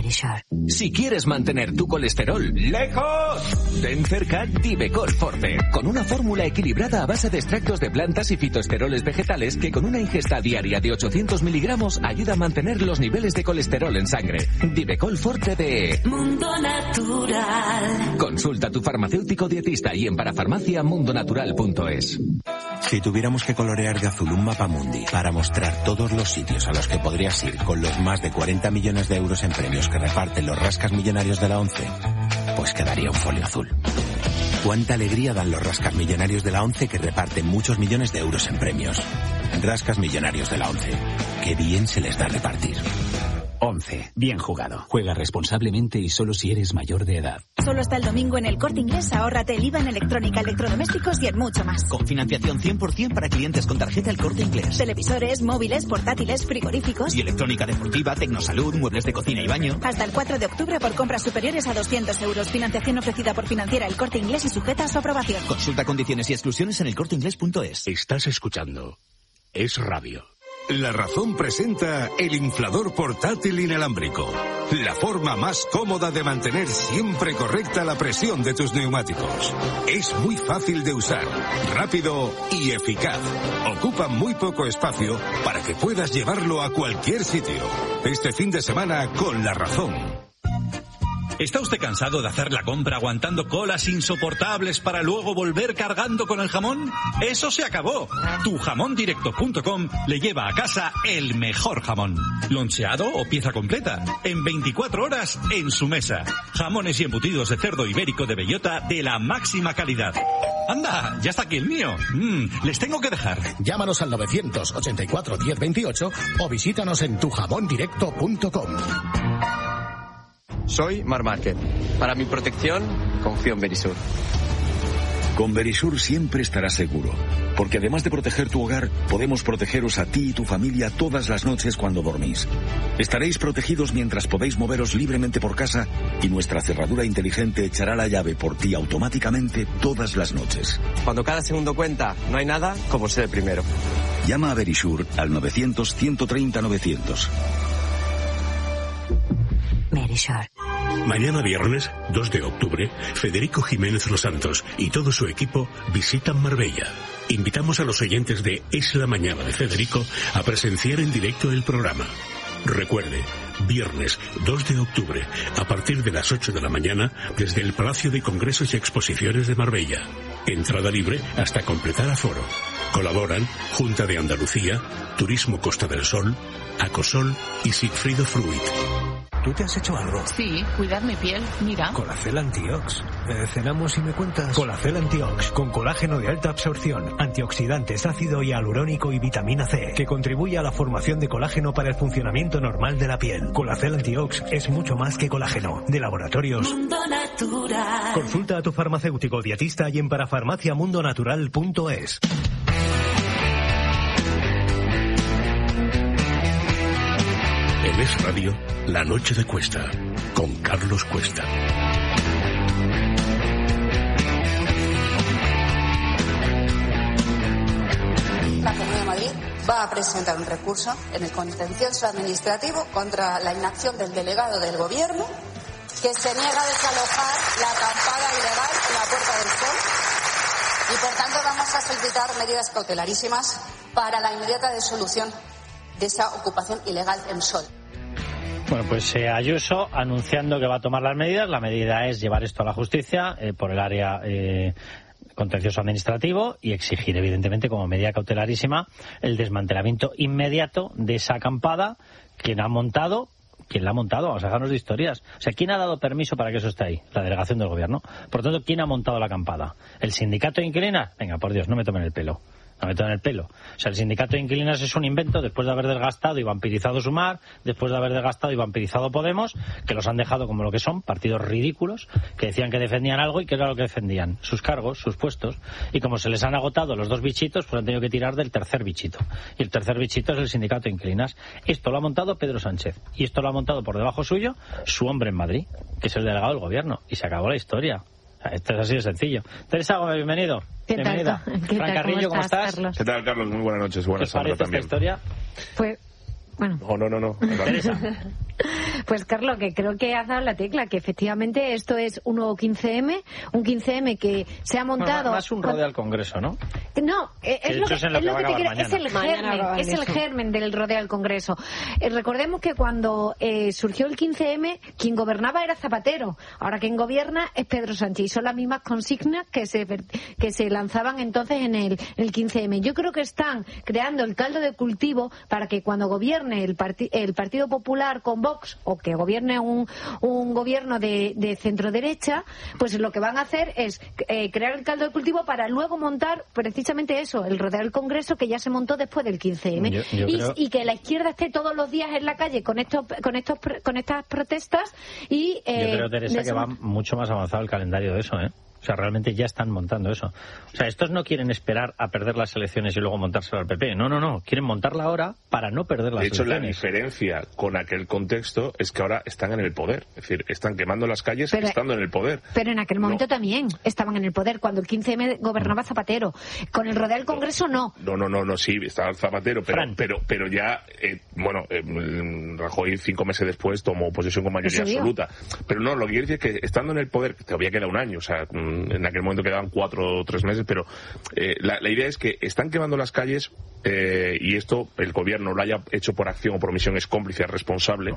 Verisure. Si quieres mantener tu colesterol lejos, ten cerca Divecol Forte, con una fórmula equilibrada a base de extractos de plantas y fitoesteroles vegetales que con una ingesta diaria de ochocientos miligramos ayuda a mantener los niveles de colesterol en sangre. Divecol Forte de Mundo Natural. Consulta a tu farmacéutico dietista y en parafarmacia mundonatural punto es. Si tuviéramos que colorear de azul un mapa mundi para mostrar todos los sitios a los que podrías ir con los más de cuarenta millones de euros en premios que reparten los rascas millonarios de la ONCE, pues quedaría un folio azul. Cuánta alegría dan los rascas millonarios de la ONCE que reparten muchos millones de euros en premios. Rascas millonarios de la ONCE. Qué bien se les da repartir. ONCE. Bien jugado. Juega responsablemente y solo si eres mayor de edad. Solo hasta el domingo en el Corte Inglés, ahórrate el I V A en electrónica, electrodomésticos y en mucho más. Con financiación cien por ciento para clientes con tarjeta El Corte Inglés. Televisores, móviles, portátiles, frigoríficos. Y electrónica deportiva, tecnosalud, muebles de cocina y baño. Hasta el cuatro de octubre por compras superiores a doscientos euros. Financiación ofrecida por Financiera El Corte Inglés y sujeta a su aprobación. Consulta condiciones y exclusiones en el corte inglés punto es. Estás escuchando Es Radio. La Razón presenta el inflador portátil inalámbrico. La forma más cómoda de mantener siempre correcta la presión de tus neumáticos. Es muy fácil de usar, rápido y eficaz. Ocupa muy poco espacio para que puedas llevarlo a cualquier sitio. Este fin de semana con La Razón. ¿Está usted cansado de hacer la compra aguantando colas insoportables para luego volver cargando con el jamón? ¡Eso se acabó! tu jamón directo punto com le lleva a casa el mejor jamón. Loncheado o pieza completa. En veinticuatro horas en su mesa. Jamones y embutidos de cerdo ibérico de bellota de la máxima calidad. ¡Anda! ¡Ya está aquí el mío! Mm, les tengo que dejar. Llámanos al novecientos ochenta y cuatro diez veintiocho o visítanos en tu jamón directo punto com. Soy Mar Márquez. Para mi protección, confío en Verisur. Con Verisur siempre estarás seguro, porque además de proteger tu hogar, podemos protegeros a ti y tu familia todas las noches cuando dormís. Estaréis protegidos mientras podéis moveros libremente por casa y nuestra cerradura inteligente echará la llave por ti automáticamente todas las noches. Cuando cada segundo cuenta, no hay nada como ser el primero. Llama a Verisur al novecientos ciento treinta novecientos. Verisure. Mañana viernes, dos de octubre, Federico Jiménez Los Santos y todo su equipo visitan Marbella. Invitamos a los oyentes de Es la Mañana de Federico a presenciar en directo el programa. Recuerde, viernes dos de octubre, a partir de las ocho de la mañana, desde el Palacio de Congresos y Exposiciones de Marbella. Entrada libre hasta completar aforo. Colaboran Junta de Andalucía, Turismo Costa del Sol, Acosol y Sigfrido Fruit. ¿Tú te has hecho algo? Sí, cuidar mi piel, mira. Colacel Antiox. Eh, cenamos y me cuentas. Colacel Antiox, con colágeno de alta absorción, antioxidantes, ácido hialurónico y vitamina C, que contribuye a la formación de colágeno para el funcionamiento normal de la piel. Colacel Antiox es mucho más que colágeno. De Laboratorios Mundo Natural. Consulta a tu farmacéutico dietista y en parafarmacia mundo natural punto es. En Es Radio, La Noche de Cuesta, con Carlos Cuesta. La Comunidad de Madrid va a presentar un recurso en el contencioso administrativo contra la inacción del delegado del Gobierno que se niega a desalojar la acampada ilegal en la Puerta del Sol y, por tanto, vamos a solicitar medidas cautelarísimas para la inmediata disolución de esa ocupación ilegal en Sol. Bueno, pues eh, Ayuso anunciando que va a tomar las medidas. La medida es llevar esto a la justicia eh, por el área eh, contencioso administrativo y exigir, evidentemente, como medida cautelarísima, el desmantelamiento inmediato de esa acampada. ¿Quién ha montado? ¿Quién la ha montado? Vamos a dejarnos de historias. O sea, ¿quién ha dado permiso para que eso esté ahí? La delegación del Gobierno. Por lo tanto, ¿quién ha montado la acampada? ¿El sindicato de inquilinas? Venga, por Dios, no me tomen el pelo. No me tomen el pelo. O sea, el sindicato de inquilinas es un invento después de haber desgastado y vampirizado Sumar, después de haber desgastado y vampirizado Podemos, que los han dejado como lo que son, partidos ridículos, que decían que defendían algo y que era lo que defendían, sus cargos, sus puestos. Y como se les han agotado los dos bichitos, pues han tenido que tirar del tercer bichito. Y el tercer bichito es el sindicato de inquilinas. Esto lo ha montado Pedro Sánchez. Y esto lo ha montado por debajo suyo su hombre en Madrid, que es el delegado del Gobierno. Y se acabó la historia. Esto es así de sencillo. Teresa Gómez, bienvenido. ¿Qué Bienvenida. tal? ¿Qué Fran tal? Carrillo, ¿cómo estás? Carlos? ¿Qué tal, Carlos? Muy buenas noches. Buenas ¿Qué os parece también. esta historia? Pues, bueno. No, no, no, no. Teresa. Pues Carlos, que creo que has dado la tecla, que efectivamente esto es un nuevo quince eme, un quince eme que se ha montado... Bueno, más un rodeo al Congreso, ¿no? No, es, es lo que, es lo que, que te quiero, es el germen, es el germen del rodeo al Congreso. Eh, recordemos que cuando eh, surgió el quince eme, quien gobernaba era Zapatero, ahora quien gobierna es Pedro Sánchez, y son las mismas consignas que se que se lanzaban entonces en el, en el quince eme. Yo creo que están creando el caldo de cultivo para que cuando gobierne el, parti, el Partido Popular con Vox, o que gobierne un, un gobierno de, de centro-derecha, pues lo que van a hacer es eh, crear el caldo de cultivo para luego montar precisamente eso, el rodeo del Congreso que ya se montó después del quince eme. Yo, yo y, creo... y que la izquierda esté todos los días en la calle con estos con estos con estas protestas y eh, yo creo, Teresa, que va mucho más avanzado el calendario de eso, ¿eh? O sea, realmente ya están montando eso. O sea, estos no quieren esperar a perder las elecciones y luego montárselo al P P. No, no, no. Quieren montarla ahora para no perder las elecciones. De hecho, elecciones. La diferencia con aquel contexto es que ahora están en el poder. Es decir, están quemando las calles pero, estando en el poder. Pero en aquel momento no. también estaban en el poder. Cuando el quince eme gobernaba Zapatero. Con el rodeo del Congreso, no. No, no, no, no sí. Estaba Zapatero, pero pero pero ya, eh, bueno, eh, Rajoy cinco meses después tomó posesión con mayoría absoluta. Pero no, lo que quiere decir es que estando en el poder, todavía queda un año, o sea, en aquel momento quedaban cuatro o tres meses, pero eh, la, la idea es que están quemando las calles eh, y esto el gobierno lo haya hecho por acción o por omisión es cómplice, es responsable,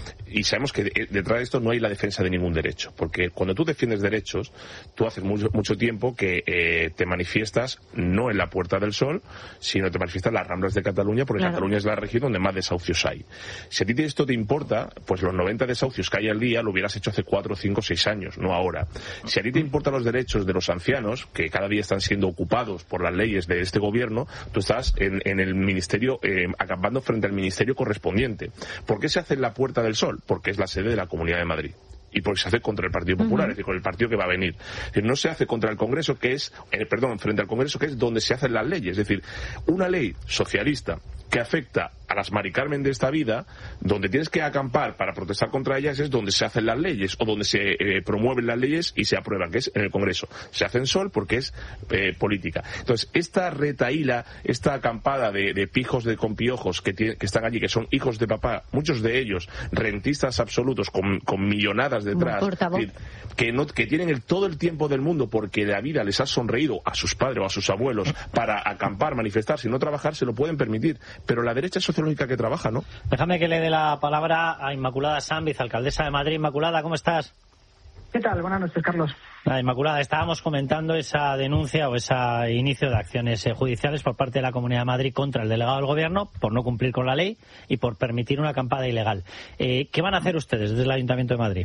y sabemos que de, detrás de esto no hay la defensa de ningún derecho, porque cuando tú defiendes derechos, tú haces mucho, mucho tiempo que eh, te manifiestas no en la Puerta del Sol, sino te manifiestas en las Ramblas de Cataluña, porque claro. Cataluña es la región donde más desahucios hay. Si a ti esto te importa, pues los noventa desahucios que hay al día lo hubieras hecho hace cuatro, cinco, seis años, no ahora. Si a ti te importan los derechos de los ancianos, que cada día están siendo ocupados por las leyes de este gobierno, tú estás en, en el ministerio, eh, acampando frente al ministerio correspondiente. ¿Por qué se hace en la Puerta del Sol? Porque es la sede de la Comunidad de Madrid. Y porque se hace contra el Partido Popular, uh-huh. es decir, con el partido que va a venir. Es decir, no se hace contra el Congreso, que es, eh, perdón, frente al Congreso, que es donde se hacen las leyes. Es decir, una ley socialista que afecta a las Mari Carmen de esta vida, donde tienes que acampar para protestar contra ellas, es donde se hacen las leyes, o donde se eh, promueven las leyes y se aprueban, que es en el Congreso. Se hace en Sol porque es eh, política. Entonces, esta retaíla, esta acampada de, de pijos de con piojos que, tiene, que están allí, que son hijos de papá, muchos de ellos rentistas absolutos, con, con millonadas detrás, que, que, no, que tienen el, todo el tiempo del mundo porque la vida les ha sonreído a sus padres o a sus abuelos para acampar, manifestarse y no trabajar, se lo pueden permitir. Pero la derecha es sociológica que trabaja, ¿no? Déjame que le dé la palabra a Inmaculada Sanz, alcaldesa de Madrid. Inmaculada, ¿cómo estás? ¿Qué tal? Buenas noches, Carlos. Ah, Inmaculada, estábamos comentando esa denuncia o ese inicio de acciones eh, judiciales por parte de la Comunidad de Madrid contra el delegado del Gobierno por no cumplir con la ley y por permitir una acampada ilegal. Eh, ¿Qué van a hacer ustedes desde el Ayuntamiento de Madrid?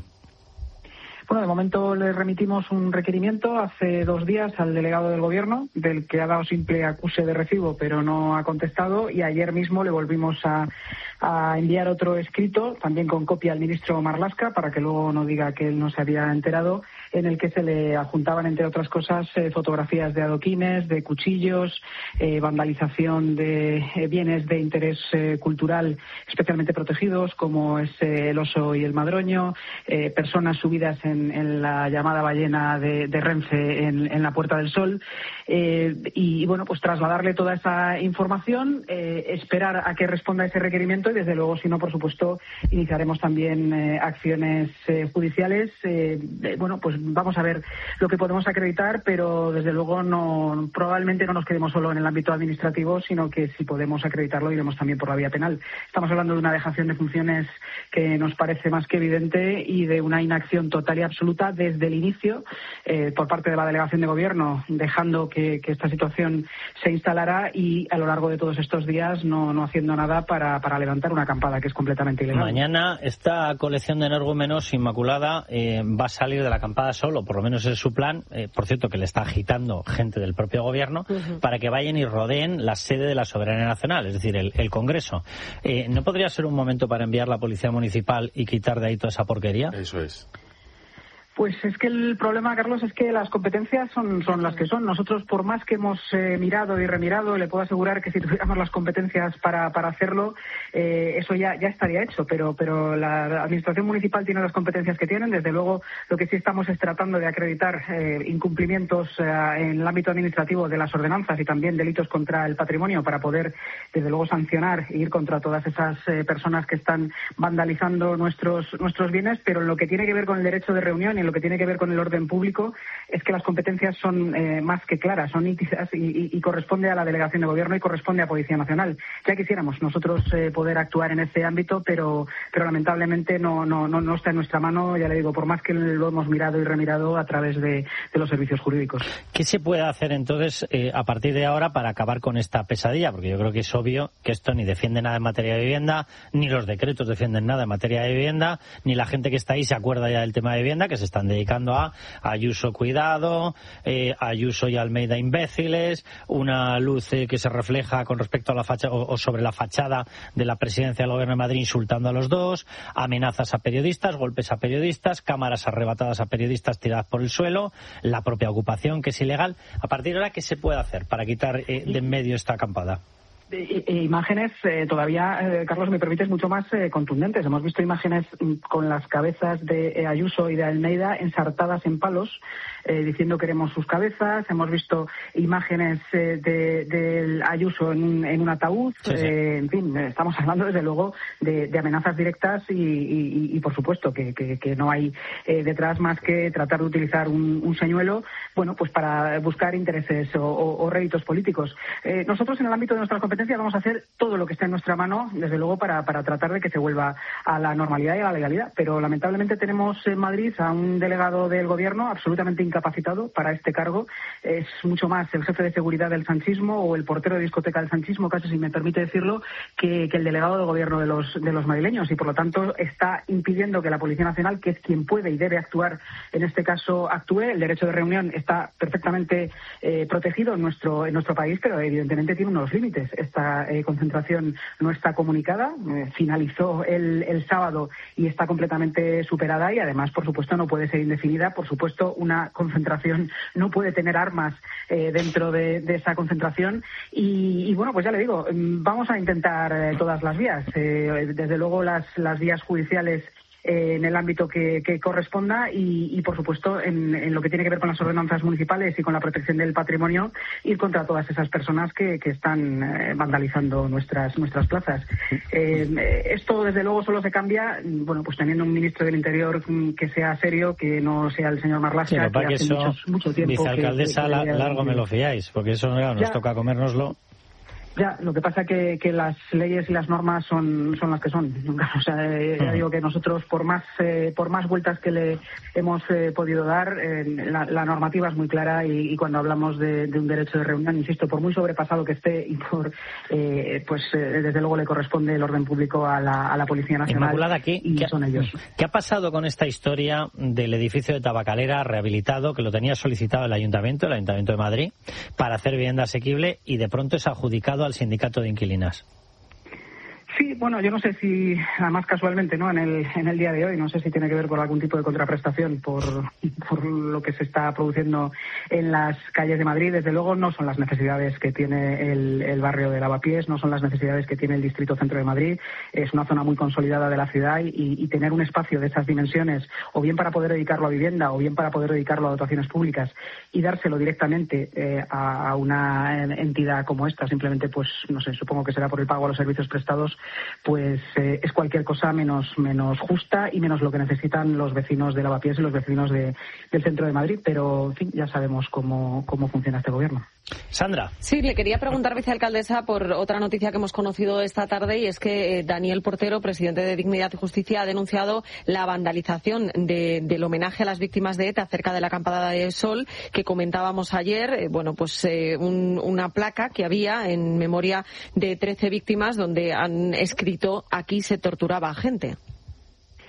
Bueno, de momento le remitimos un requerimiento hace dos días al delegado del Gobierno, del que ha dado simple acuse de recibo, pero no ha contestado, y ayer mismo le volvimos a, a enviar otro escrito, también con copia al ministro Marlaska, para que luego no diga que él no se había enterado, en el que se le adjuntaban, entre otras cosas, eh, fotografías de adoquines, de cuchillos, eh, vandalización de eh, bienes de interés eh, cultural especialmente protegidos, como es eh, el oso y el madroño, eh, personas subidas en En, en la llamada ballena de, de Renfe en, en la Puerta del Sol, eh, y bueno, pues trasladarle toda esa información, eh, esperar a que responda ese requerimiento y desde luego, si no, por supuesto, iniciaremos también eh, acciones eh, judiciales. Eh, eh, bueno, pues vamos a ver lo que podemos acreditar, pero desde luego no, probablemente no nos quedemos solo en el ámbito administrativo, sino que si podemos acreditarlo iremos también por la vía penal. Estamos hablando de una dejación de funciones que nos parece más que evidente y de una inacción total y absoluta desde el inicio eh, por parte de la delegación de gobierno, dejando que, que esta situación se instalara y a lo largo de todos estos días no, no haciendo nada para, para levantar una acampada que es completamente ilegal. Mañana esta colección de energúmenos, Inmaculada, eh, va a salir de la acampada solo, por lo menos es su plan, eh, por cierto que le está agitando gente del propio gobierno, uh-huh. para que vayan y rodeen la sede de la soberanía nacional, es decir, el, el Congreso. Eh, ¿No podría ser un momento para enviar la policía municipal y quitar de ahí toda esa porquería? Eso es. Pues es que el problema, Carlos, es que las competencias son, son las que son. Nosotros, por más que hemos eh, mirado y remirado, le puedo asegurar que si tuviéramos las competencias para, para hacerlo, eh, eso ya, ya estaría hecho. Pero, pero la Administración Municipal tiene las competencias que tienen. Desde luego, lo que sí estamos es tratando de acreditar eh, incumplimientos eh, en el ámbito administrativo de las ordenanzas y también delitos contra el patrimonio para poder, desde luego, sancionar e ir contra todas esas eh, personas que están vandalizando nuestros, nuestros bienes. Pero en lo que tiene que ver con el derecho de reunión y lo que tiene que ver con el orden público es que las competencias son eh, más que claras, son nítidas y, y, y corresponde a la Delegación de Gobierno y corresponde a Policía Nacional. Ya quisiéramos nosotros eh, poder actuar en ese ámbito, pero pero lamentablemente no, no no no está en nuestra mano, ya le digo, por más que lo hemos mirado y remirado a través de, de los servicios jurídicos. ¿Qué se puede hacer entonces eh, a partir de ahora para acabar con esta pesadilla? Porque yo creo que es obvio que esto ni defiende nada en materia de vivienda, ni los decretos defienden nada en materia de vivienda, ni la gente que está ahí se acuerda ya del tema de vivienda, que se están dedicando a Ayuso cuidado, eh, Ayuso y Almeida imbéciles, una luz eh, que se refleja con respecto a la fachada o, o sobre la fachada de la presidencia del Gobierno de Madrid insultando a los dos, amenazas a periodistas, golpes a periodistas, cámaras arrebatadas a periodistas tiradas por el suelo, la propia ocupación que es ilegal. A partir de ahora, ¿qué se puede hacer para quitar eh, de en medio esta acampada? Imágenes eh, todavía, eh, Carlos, me permites, mucho más eh, contundentes. Hemos visto imágenes mm, con las cabezas de eh, Ayuso y de Almeida ensartadas en palos, eh, diciendo queremos sus cabezas. Hemos visto imágenes eh, de, de Ayuso en un, en un ataúd. Sí, sí. Eh, en fin, estamos hablando desde luego de, de amenazas directas y, y, y por supuesto que, que, que no hay eh, detrás más que tratar de utilizar un, un señuelo, bueno, pues para buscar intereses o, o, o réditos políticos. Eh, nosotros en el ámbito de nuestras competencias vamos a hacer todo lo que esté en nuestra mano, desde luego, para, para tratar de que se vuelva a la normalidad y a la legalidad. Pero lamentablemente tenemos en Madrid a un delegado del Gobierno absolutamente incapacitado para este cargo. Es mucho más el jefe de seguridad del sanchismo o el portero de discoteca del sanchismo, casi si me permite decirlo, que, que el delegado del Gobierno de los, de los madrileños. Y por lo tanto está impidiendo que la Policía Nacional, que es quien puede y debe actuar en este caso, actúe. El derecho de reunión está perfectamente eh, protegido en nuestro, en nuestro país, pero evidentemente tiene unos límites. Esta eh, concentración no está comunicada, eh, finalizó el, el sábado y está completamente superada y además, por supuesto, no puede ser indefinida. Por supuesto, una concentración no puede tener armas eh, dentro de, de esa concentración y, y, bueno, pues ya le digo, vamos a intentar eh, todas las vías. Eh, desde luego, las, las vías judiciales en el ámbito que, que corresponda y, y, por supuesto, en, en lo que tiene que ver con las ordenanzas municipales y con la protección del patrimonio, ir contra todas esas personas que, que están eh, vandalizando nuestras nuestras plazas. Eh, esto, desde luego, solo se cambia, bueno, pues teniendo un ministro del Interior que sea serio, que no sea el señor Marlaska, sí, que, que hace eso, mucho, mucho tiempo... Vicealcaldesa, que, que, que, largo me lo fiáis, porque eso claro, nos toca comérnoslo. Ya, lo que pasa que que las leyes y las normas son son las que son. O sea, eh, ya digo que nosotros, por más eh, por más vueltas que le hemos eh, podido dar, eh, la, la normativa es muy clara y, y cuando hablamos de, de un derecho de reunión, insisto, por muy sobrepasado que esté y por eh, pues eh, desde luego le corresponde el orden público a la, a la Policía Nacional. Inmaculada, ¿qué, y ¿qué, son ellos. ¿Qué ha pasado con esta historia del edificio de Tabacalera rehabilitado, que lo tenía solicitado el Ayuntamiento, el Ayuntamiento de Madrid, para hacer vivienda asequible y de pronto es adjudicado al Sindicato de Inquilinas? Sí, bueno, yo no sé si, además casualmente, ¿no? En el, en el día de hoy, no sé si tiene que ver con algún tipo de contraprestación por, por lo que se está produciendo en las calles de Madrid. Desde luego no son las necesidades que tiene el, el barrio de Lavapiés, no son las necesidades que tiene el distrito centro de Madrid. Es una zona muy consolidada de la ciudad y, y tener un espacio de esas dimensiones, o bien para poder dedicarlo a vivienda, o bien para poder dedicarlo a dotaciones públicas y dárselo directamente eh, a, a una entidad como esta, simplemente, pues, no sé, supongo que será por el pago a los servicios prestados, pues eh, es cualquier cosa menos menos justa y menos lo que necesitan los vecinos de Lavapiés y los vecinos de, del centro de Madrid, pero en fin, ya sabemos cómo, cómo funciona este gobierno. Sandra. Sí, le quería preguntar, vicealcaldesa, por otra noticia que hemos conocido esta tarde, y es que eh, Daniel Portero, presidente de Dignidad y Justicia, ha denunciado la vandalización de, del homenaje a las víctimas de ETA cerca de la Acampada de Sol, que comentábamos ayer. Eh, bueno, pues eh, un, una placa que había en memoria de trece víctimas donde han escrito: aquí se torturaba a gente.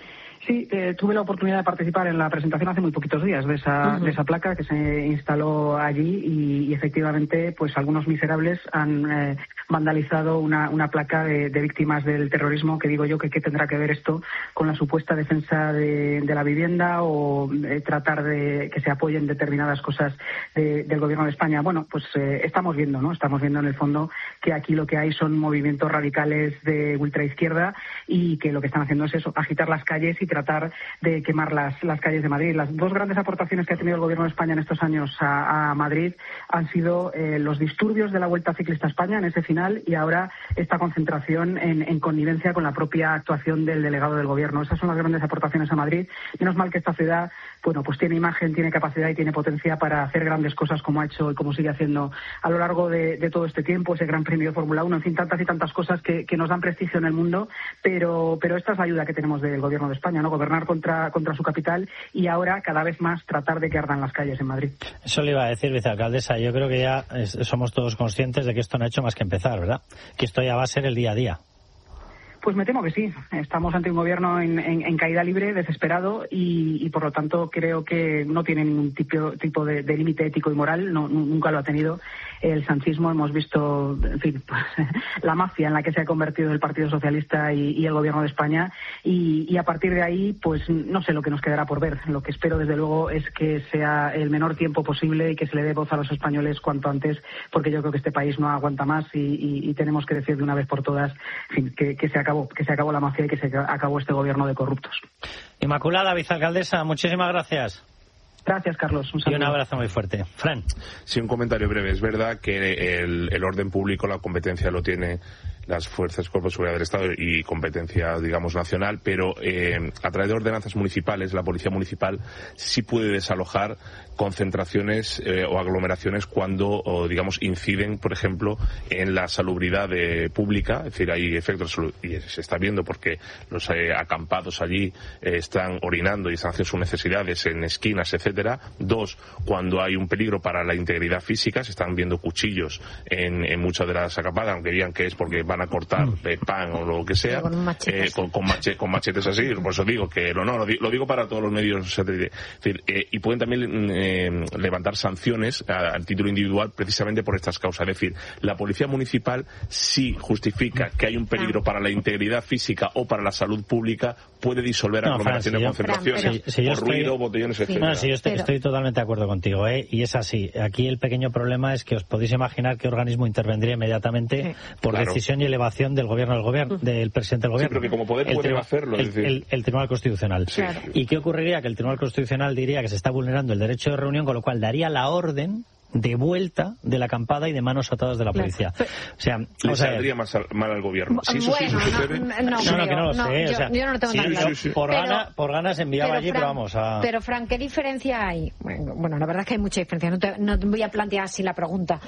Sí, eh, tuve la oportunidad de participar en la presentación hace muy poquitos días de esa, uh-huh. de esa placa que se instaló allí y, y efectivamente pues algunos miserables han eh, vandalizado una, una placa de, de víctimas del terrorismo, que digo yo que qué tendrá que ver esto con la supuesta defensa de, de la vivienda o eh, tratar de que se apoyen determinadas cosas de, del gobierno de España. Bueno, pues eh, estamos viendo, ¿no? Estamos viendo en el fondo que aquí lo que hay son movimientos radicales de ultraizquierda y que lo que están haciendo es eso, agitar las calles y tratar de quemar las, las calles de Madrid. Las dos grandes aportaciones que ha tenido el Gobierno de España en estos años a, a Madrid han sido eh, los disturbios de la Vuelta Ciclista a España en ese final y ahora esta concentración en, en connivencia con la propia actuación del delegado del Gobierno. Esas son las grandes aportaciones a Madrid. Menos mal que esta ciudad, bueno, pues tiene imagen, tiene capacidad y tiene potencia para hacer grandes cosas como ha hecho y como sigue haciendo a lo largo de, de todo este tiempo, ese Gran Premio de Fórmula uno, en fin, tantas y tantas cosas que, que nos dan prestigio en el mundo, pero, pero esta es la ayuda que tenemos del Gobierno de España, ¿no? Gobernar contra, contra su capital y ahora cada vez más tratar de que ardan las calles en Madrid. Eso le iba a decir, vicealcaldesa. Yo creo que ya es, somos todos conscientes de que esto no ha hecho más que empezar, ¿verdad? Que esto ya va a ser el día a día. Pues me temo que sí. Estamos ante un gobierno en, en, en caída libre, desesperado y, y por lo tanto creo que no tiene ningún tipo, tipo de, de límite ético y moral, no, nunca lo ha tenido. El sanchismo, hemos visto, en fin, pues, la mafia en la que se ha convertido el Partido Socialista y, y el Gobierno de España y, y a partir de ahí, pues no sé lo que nos quedará por ver. Lo que espero desde luego es que sea el menor tiempo posible y que se le dé voz a los españoles cuanto antes, porque yo creo que este país no aguanta más y, y, y tenemos que decir de una vez por todas, en fin, que, que se acabó que se acabó la mafia y que se acabó este gobierno de corruptos. Inmaculada, vicealcaldesa, muchísimas gracias. Gracias, Carlos. Un saludo. Y un abrazo muy fuerte. Fran. Sí, un comentario breve. Es verdad que el, el orden público, la competencia lo tiene las fuerzas, cuerpos de seguridad del Estado y competencia, digamos, nacional, pero eh, a través de ordenanzas municipales, la policía municipal sí puede desalojar concentraciones eh, o aglomeraciones cuando, o, digamos, inciden, por ejemplo, en la salubridad de, pública, es decir, hay efectos, y se está viendo porque los eh, acampados allí eh, están orinando y están haciendo sus necesidades en esquinas, etcétera. Dos, cuando hay un peligro para la integridad física, se están viendo cuchillos en, en muchas de las acampadas, aunque digan que es porque van a cortar de pan o lo que sea, con, machetes. Eh, con, con, machetes, con machetes así, por eso digo que no, no, lo digo para todos los medios, es decir, eh, y pueden también eh, levantar sanciones a, a título individual precisamente por estas causas. Es decir, la policía municipal sí justifica que hay un peligro para la integridad física o para la salud pública, puede disolver no, aglomeraciones de concentraciones, si, si por estoy, ruido, botellones, etcétera. No, si yo estoy, pero... estoy totalmente de acuerdo contigo, ¿eh? Y es así. Aquí el pequeño problema es que os podéis imaginar qué organismo intervendría inmediatamente sí. por claro. decisión y elevación del gobierno del gobierno, del presidente del gobierno. Sí, pero que como poder puede el, hacerlo. El, el, el Tribunal Constitucional. Sí, claro. ¿Y qué ocurriría? Que el Tribunal Constitucional diría que se está vulnerando el derecho de reunión, con lo cual daría la orden de vuelta de la acampada y de manos atadas de la policía. Claro. O sea, le o sea, saldría mal, mal al gobierno. Si eso bueno, sí sucede... no, no, no, no, no, que no lo no, sé. Yo, o sea, yo no lo tengo sí, tan claro. Sí, sí. Por, pero, gana, por ganas enviaba pero, allí, Fran, pero vamos a... Pero, Fran, ¿qué diferencia hay? Bueno, bueno, la verdad es que hay mucha diferencia. No te, no te voy a plantear así la pregunta.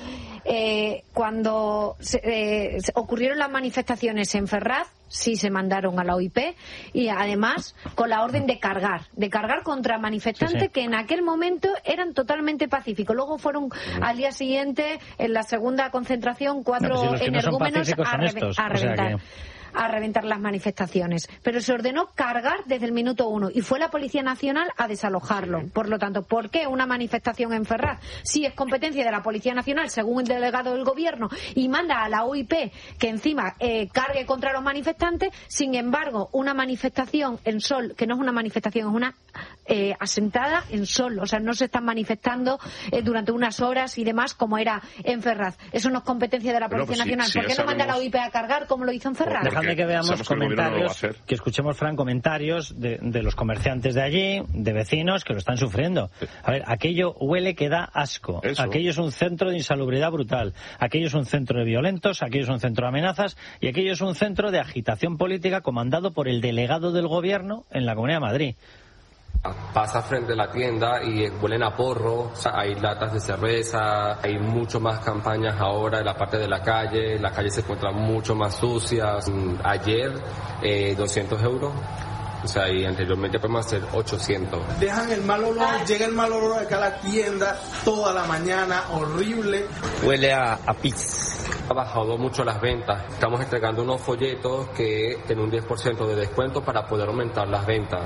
Eh, cuando se, eh, ocurrieron las manifestaciones en Ferraz, sí se mandaron a la O I P y además con la orden de cargar, de cargar contra manifestantes sí, sí. que en aquel momento eran totalmente pacíficos. Luego fueron sí. al día siguiente, en la segunda concentración, cuatro no, pues si energúmenos no a, re estos, a reventar. O sea que... a reventar las manifestaciones, pero se ordenó cargar desde el minuto uno y fue la Policía Nacional a desalojarlo. Sí. Por lo tanto, ¿por qué una manifestación en Ferraz? Si es competencia de la Policía Nacional, según el delegado del Gobierno, y manda a la O I P que encima eh, cargue contra los manifestantes. Sin embargo, una manifestación en Sol, que no es una manifestación, es una eh, asentada en Sol, o sea, no se están manifestando eh, durante unas horas y demás como era en Ferraz. Eso no es competencia de la Policía bueno, pues Nacional. sí, ¿Por qué sí, no manda a la O I P a cargar como lo hizo en Ferraz? Dejadme que veamos comentarios, que, que escuchemos, Fran, comentarios de, de los comerciantes de allí, de vecinos que lo están sufriendo. A ver, aquello huele que da asco. Eso. Aquello es un centro de insalubridad brutal. Aquello es un centro de violentos, aquello es un centro de amenazas y aquello es un centro de agitación política comandado por el delegado del Gobierno en la Comunidad de Madrid. Pasa frente a la tienda y huelen a porro, o sea, hay latas de cerveza, hay mucho más campañas ahora en la parte de la calle, la calle se encuentra mucho más sucia. Ayer, eh, doscientos euros, o sea, y anteriormente podemos hacer ochocientos. Dejan el mal olor, llega el mal olor acá a la tienda toda la mañana, horrible. Huele a, a pizza. Ha bajado mucho las ventas. Estamos entregando unos folletos que tienen un diez por ciento de descuento para poder aumentar las ventas.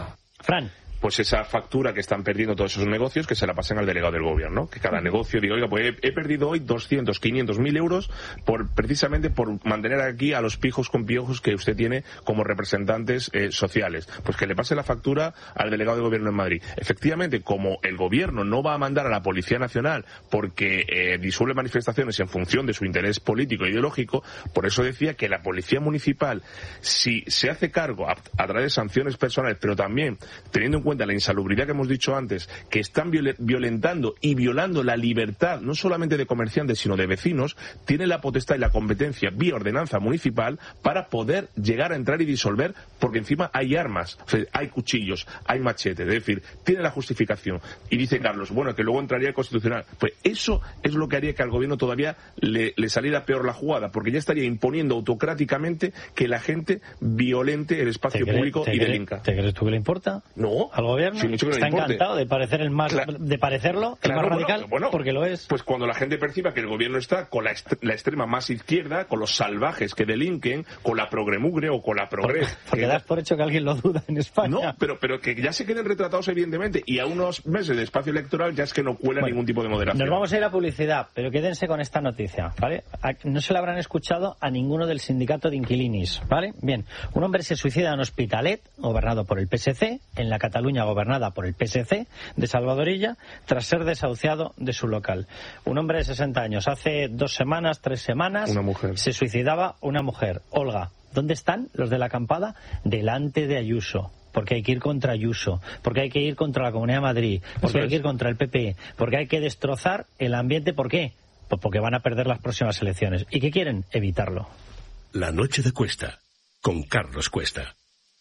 Fran. Pues esa factura que están perdiendo todos esos negocios, que se la pasen al delegado del gobierno, que cada negocio diga, oiga, pues he, he perdido hoy doscientos, quinientos mil euros por precisamente por mantener aquí a los pijos con piojos que usted tiene como representantes eh, sociales. Pues que le pase la factura al delegado del gobierno en Madrid. Efectivamente, como el gobierno no va a mandar a la Policía Nacional porque eh, disuelve manifestaciones en función de su interés político e ideológico, por eso decía que la Policía Municipal, si se hace cargo a, a través de sanciones personales, pero también teniendo en cuenta la insalubridad que hemos dicho antes, que están violentando y violando la libertad, no solamente de comerciantes, sino de vecinos, tiene la potestad y la competencia, vía ordenanza municipal, para poder llegar a entrar y disolver, porque encima hay armas, o sea, hay cuchillos, hay machetes, es decir, tiene la justificación. Y dice Carlos, bueno, que luego entraría el Constitucional. Pues eso es lo que haría que al gobierno todavía le, le saliera peor la jugada, porque ya estaría imponiendo autocráticamente que la gente violente el espacio público y delinca. ¿Te crees tú que le importa? No. Al gobierno sí, mucho que está no encantado de parecer el más claro. de parecerlo el claro, más bueno, radical bueno, porque lo es. Pues cuando la gente perciba que el gobierno está con la, est la extrema más izquierda, con los salvajes que delinquen, con la progremugre o con la progres, porque, porque das por hecho que alguien lo duda en España. No, pero pero que ya se queden retratados evidentemente, y a unos meses de espacio electoral ya es que no cuela bueno, ningún tipo de moderación. Nos vamos a ir a publicidad, pero quédense con esta noticia, ¿vale? No se la habrán escuchado a ninguno del sindicato de inquilinis, ¿vale? Bien, un hombre se suicida en Hospitalet, gobernado por el P S C, en la Cataluña gobernada por el P S C de Salvadorilla, tras ser desahuciado de su local. Un hombre de sesenta años, hace dos semanas, tres semanas, una mujer. Se suicidaba una mujer. Olga, ¿dónde están los de la acampada? Delante de Ayuso. Porque hay que ir contra Ayuso, porque hay que ir contra la Comunidad de Madrid, porque hay que ir contra el P P, porque hay que destrozar el ambiente. ¿Por qué? Pues porque van a perder las próximas elecciones. ¿Y qué quieren? Evitarlo. La noche de Cuesta, con Carlos Cuesta.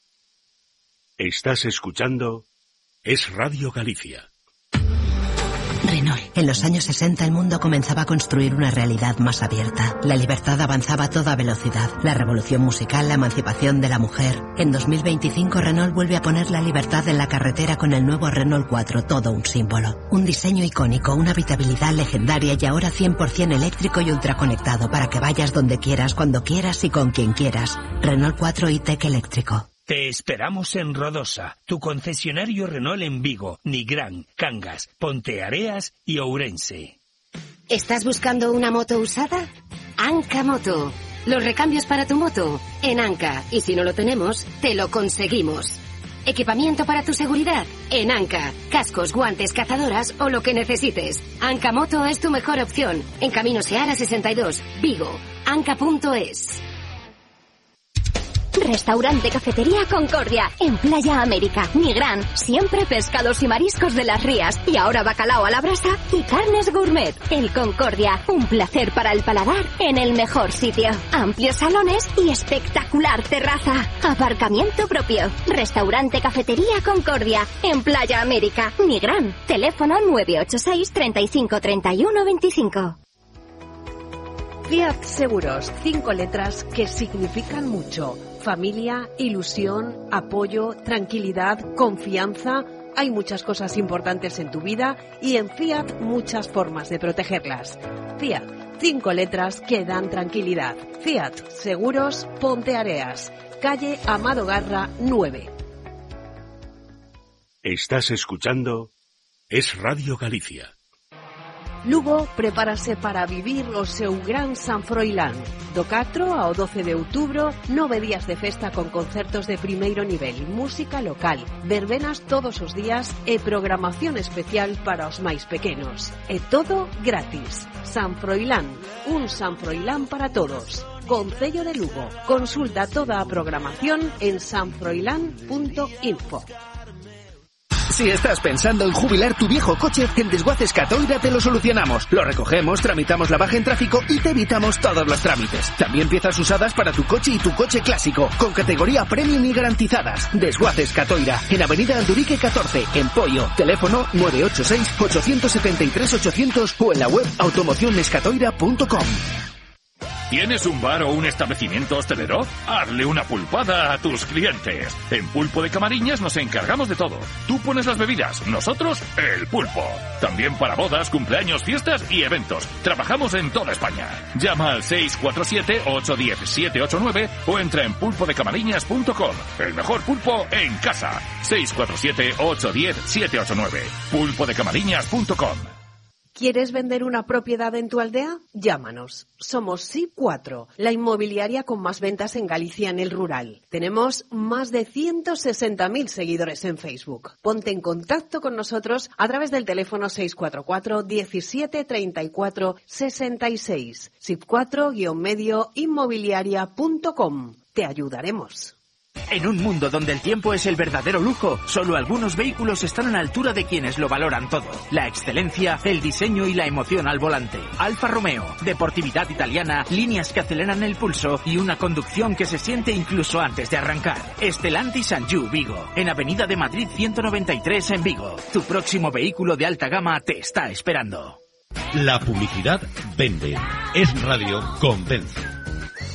Estás escuchando Es Radio Galicia. Renault. En los años sesenta el mundo comenzaba a construir una realidad más abierta. La libertad avanzaba a toda velocidad. La revolución musical, la emancipación de la mujer. En dos mil veinticinco Renault vuelve a poner la libertad en la carretera con el nuevo Renault cuatro, todo un símbolo. Un diseño icónico, una habitabilidad legendaria y ahora cien por cien eléctrico y ultraconectado para que vayas donde quieras, cuando quieras y con quien quieras. Renault cuatro e-Tech eléctrico. Te esperamos en Rodosa, tu concesionario Renault en Vigo, Nigrán, Cangas, Ponteareas y Ourense. ¿Estás buscando una moto usada? Anca Moto. Los recambios para tu moto en Anca. Y si no lo tenemos, te lo conseguimos. Equipamiento para tu seguridad en Anca. Cascos, guantes, cazadoras o lo que necesites. Anca Moto es tu mejor opción. En Camino Seara sesenta y dos, Vigo. Anca punto es. Restaurante Cafetería Concordia, en Playa América, Nigrán. Siempre pescados y mariscos de las rías. Y ahora bacalao a la brasa y carnes gourmet. El Concordia, un placer para el paladar en el mejor sitio. Amplios salones y espectacular terraza. Aparcamiento propio. Restaurante Cafetería Concordia, en Playa América, Nigrán. Teléfono nueve ocho seis, treinta y cinco, treinta y uno, veinticinco. Fiat Seguros, cinco letras que significan mucho. Familia, ilusión, apoyo, tranquilidad, confianza. Hay muchas cosas importantes en tu vida y en Fiat muchas formas de protegerlas. Fiat, cinco letras que dan tranquilidad. Fiat Seguros Ponteareas, calle Amado Garra nueve. Estás escuchando Es Radio Galicia. Lugo prepárase para vivir o seu gran San Froilán. Do catro ao doce de outubro, nove días de festa con concertos de primeiro nivel, música local, verbenas todos os días e programación especial para os máis pequenos. E todo gratis. San Froilán, un San Froilán para todos. Concello de Lugo. Consulta toda a programación en san froilán punto info. Si estás pensando en jubilar tu viejo coche, en Desguaces Catoira te lo solucionamos. Lo recogemos, tramitamos la baja en tráfico y te evitamos todos los trámites. También piezas usadas para tu coche y tu coche clásico, con categoría premium y garantizadas. Desguaces Catoira, en Avenida Andurique catorce, en Poio. Teléfono nueve ocho seis, ocho siete tres, ochocientos o en la web automociones catoira punto com. ¿Tienes un bar o un establecimiento hostelero? Hazle una pulpada a tus clientes. En Pulpo de Camariñas nos encargamos de todo. Tú pones las bebidas, nosotros el pulpo. También para bodas, cumpleaños, fiestas y eventos. Trabajamos en toda España. Llama al seis cuatro siete, ocho uno cero, siete ocho nueve o entra en pulpo de camariñas punto com. El mejor pulpo en casa. seis cuatro siete, ocho uno cero, siete ocho nueve. pulpo de camariñas punto com. ¿Quieres vender una propiedad en tu aldea? Llámanos. Somos S I P cuatro, la inmobiliaria con más ventas en Galicia en el rural. Tenemos más de ciento sesenta mil seguidores en Facebook. Ponte en contacto con nosotros a través del teléfono seis cuatro cuatro, diecisiete, treinta y cuatro, sesenta y seis. S I P cuatro guion medio inmobiliaria punto com. Te ayudaremos. En un mundo donde el tiempo es el verdadero lujo, solo algunos vehículos están a la altura de quienes lo valoran todo. La excelencia, el diseño y la emoción al volante. Alfa Romeo, deportividad italiana, líneas que aceleran el pulso y una conducción que se siente incluso antes de arrancar. Stellantis Sanju Vigo, en Avenida de Madrid ciento noventa y tres en Vigo. Tu próximo vehículo de alta gama te está esperando. La publicidad vende. Es Radio Convence.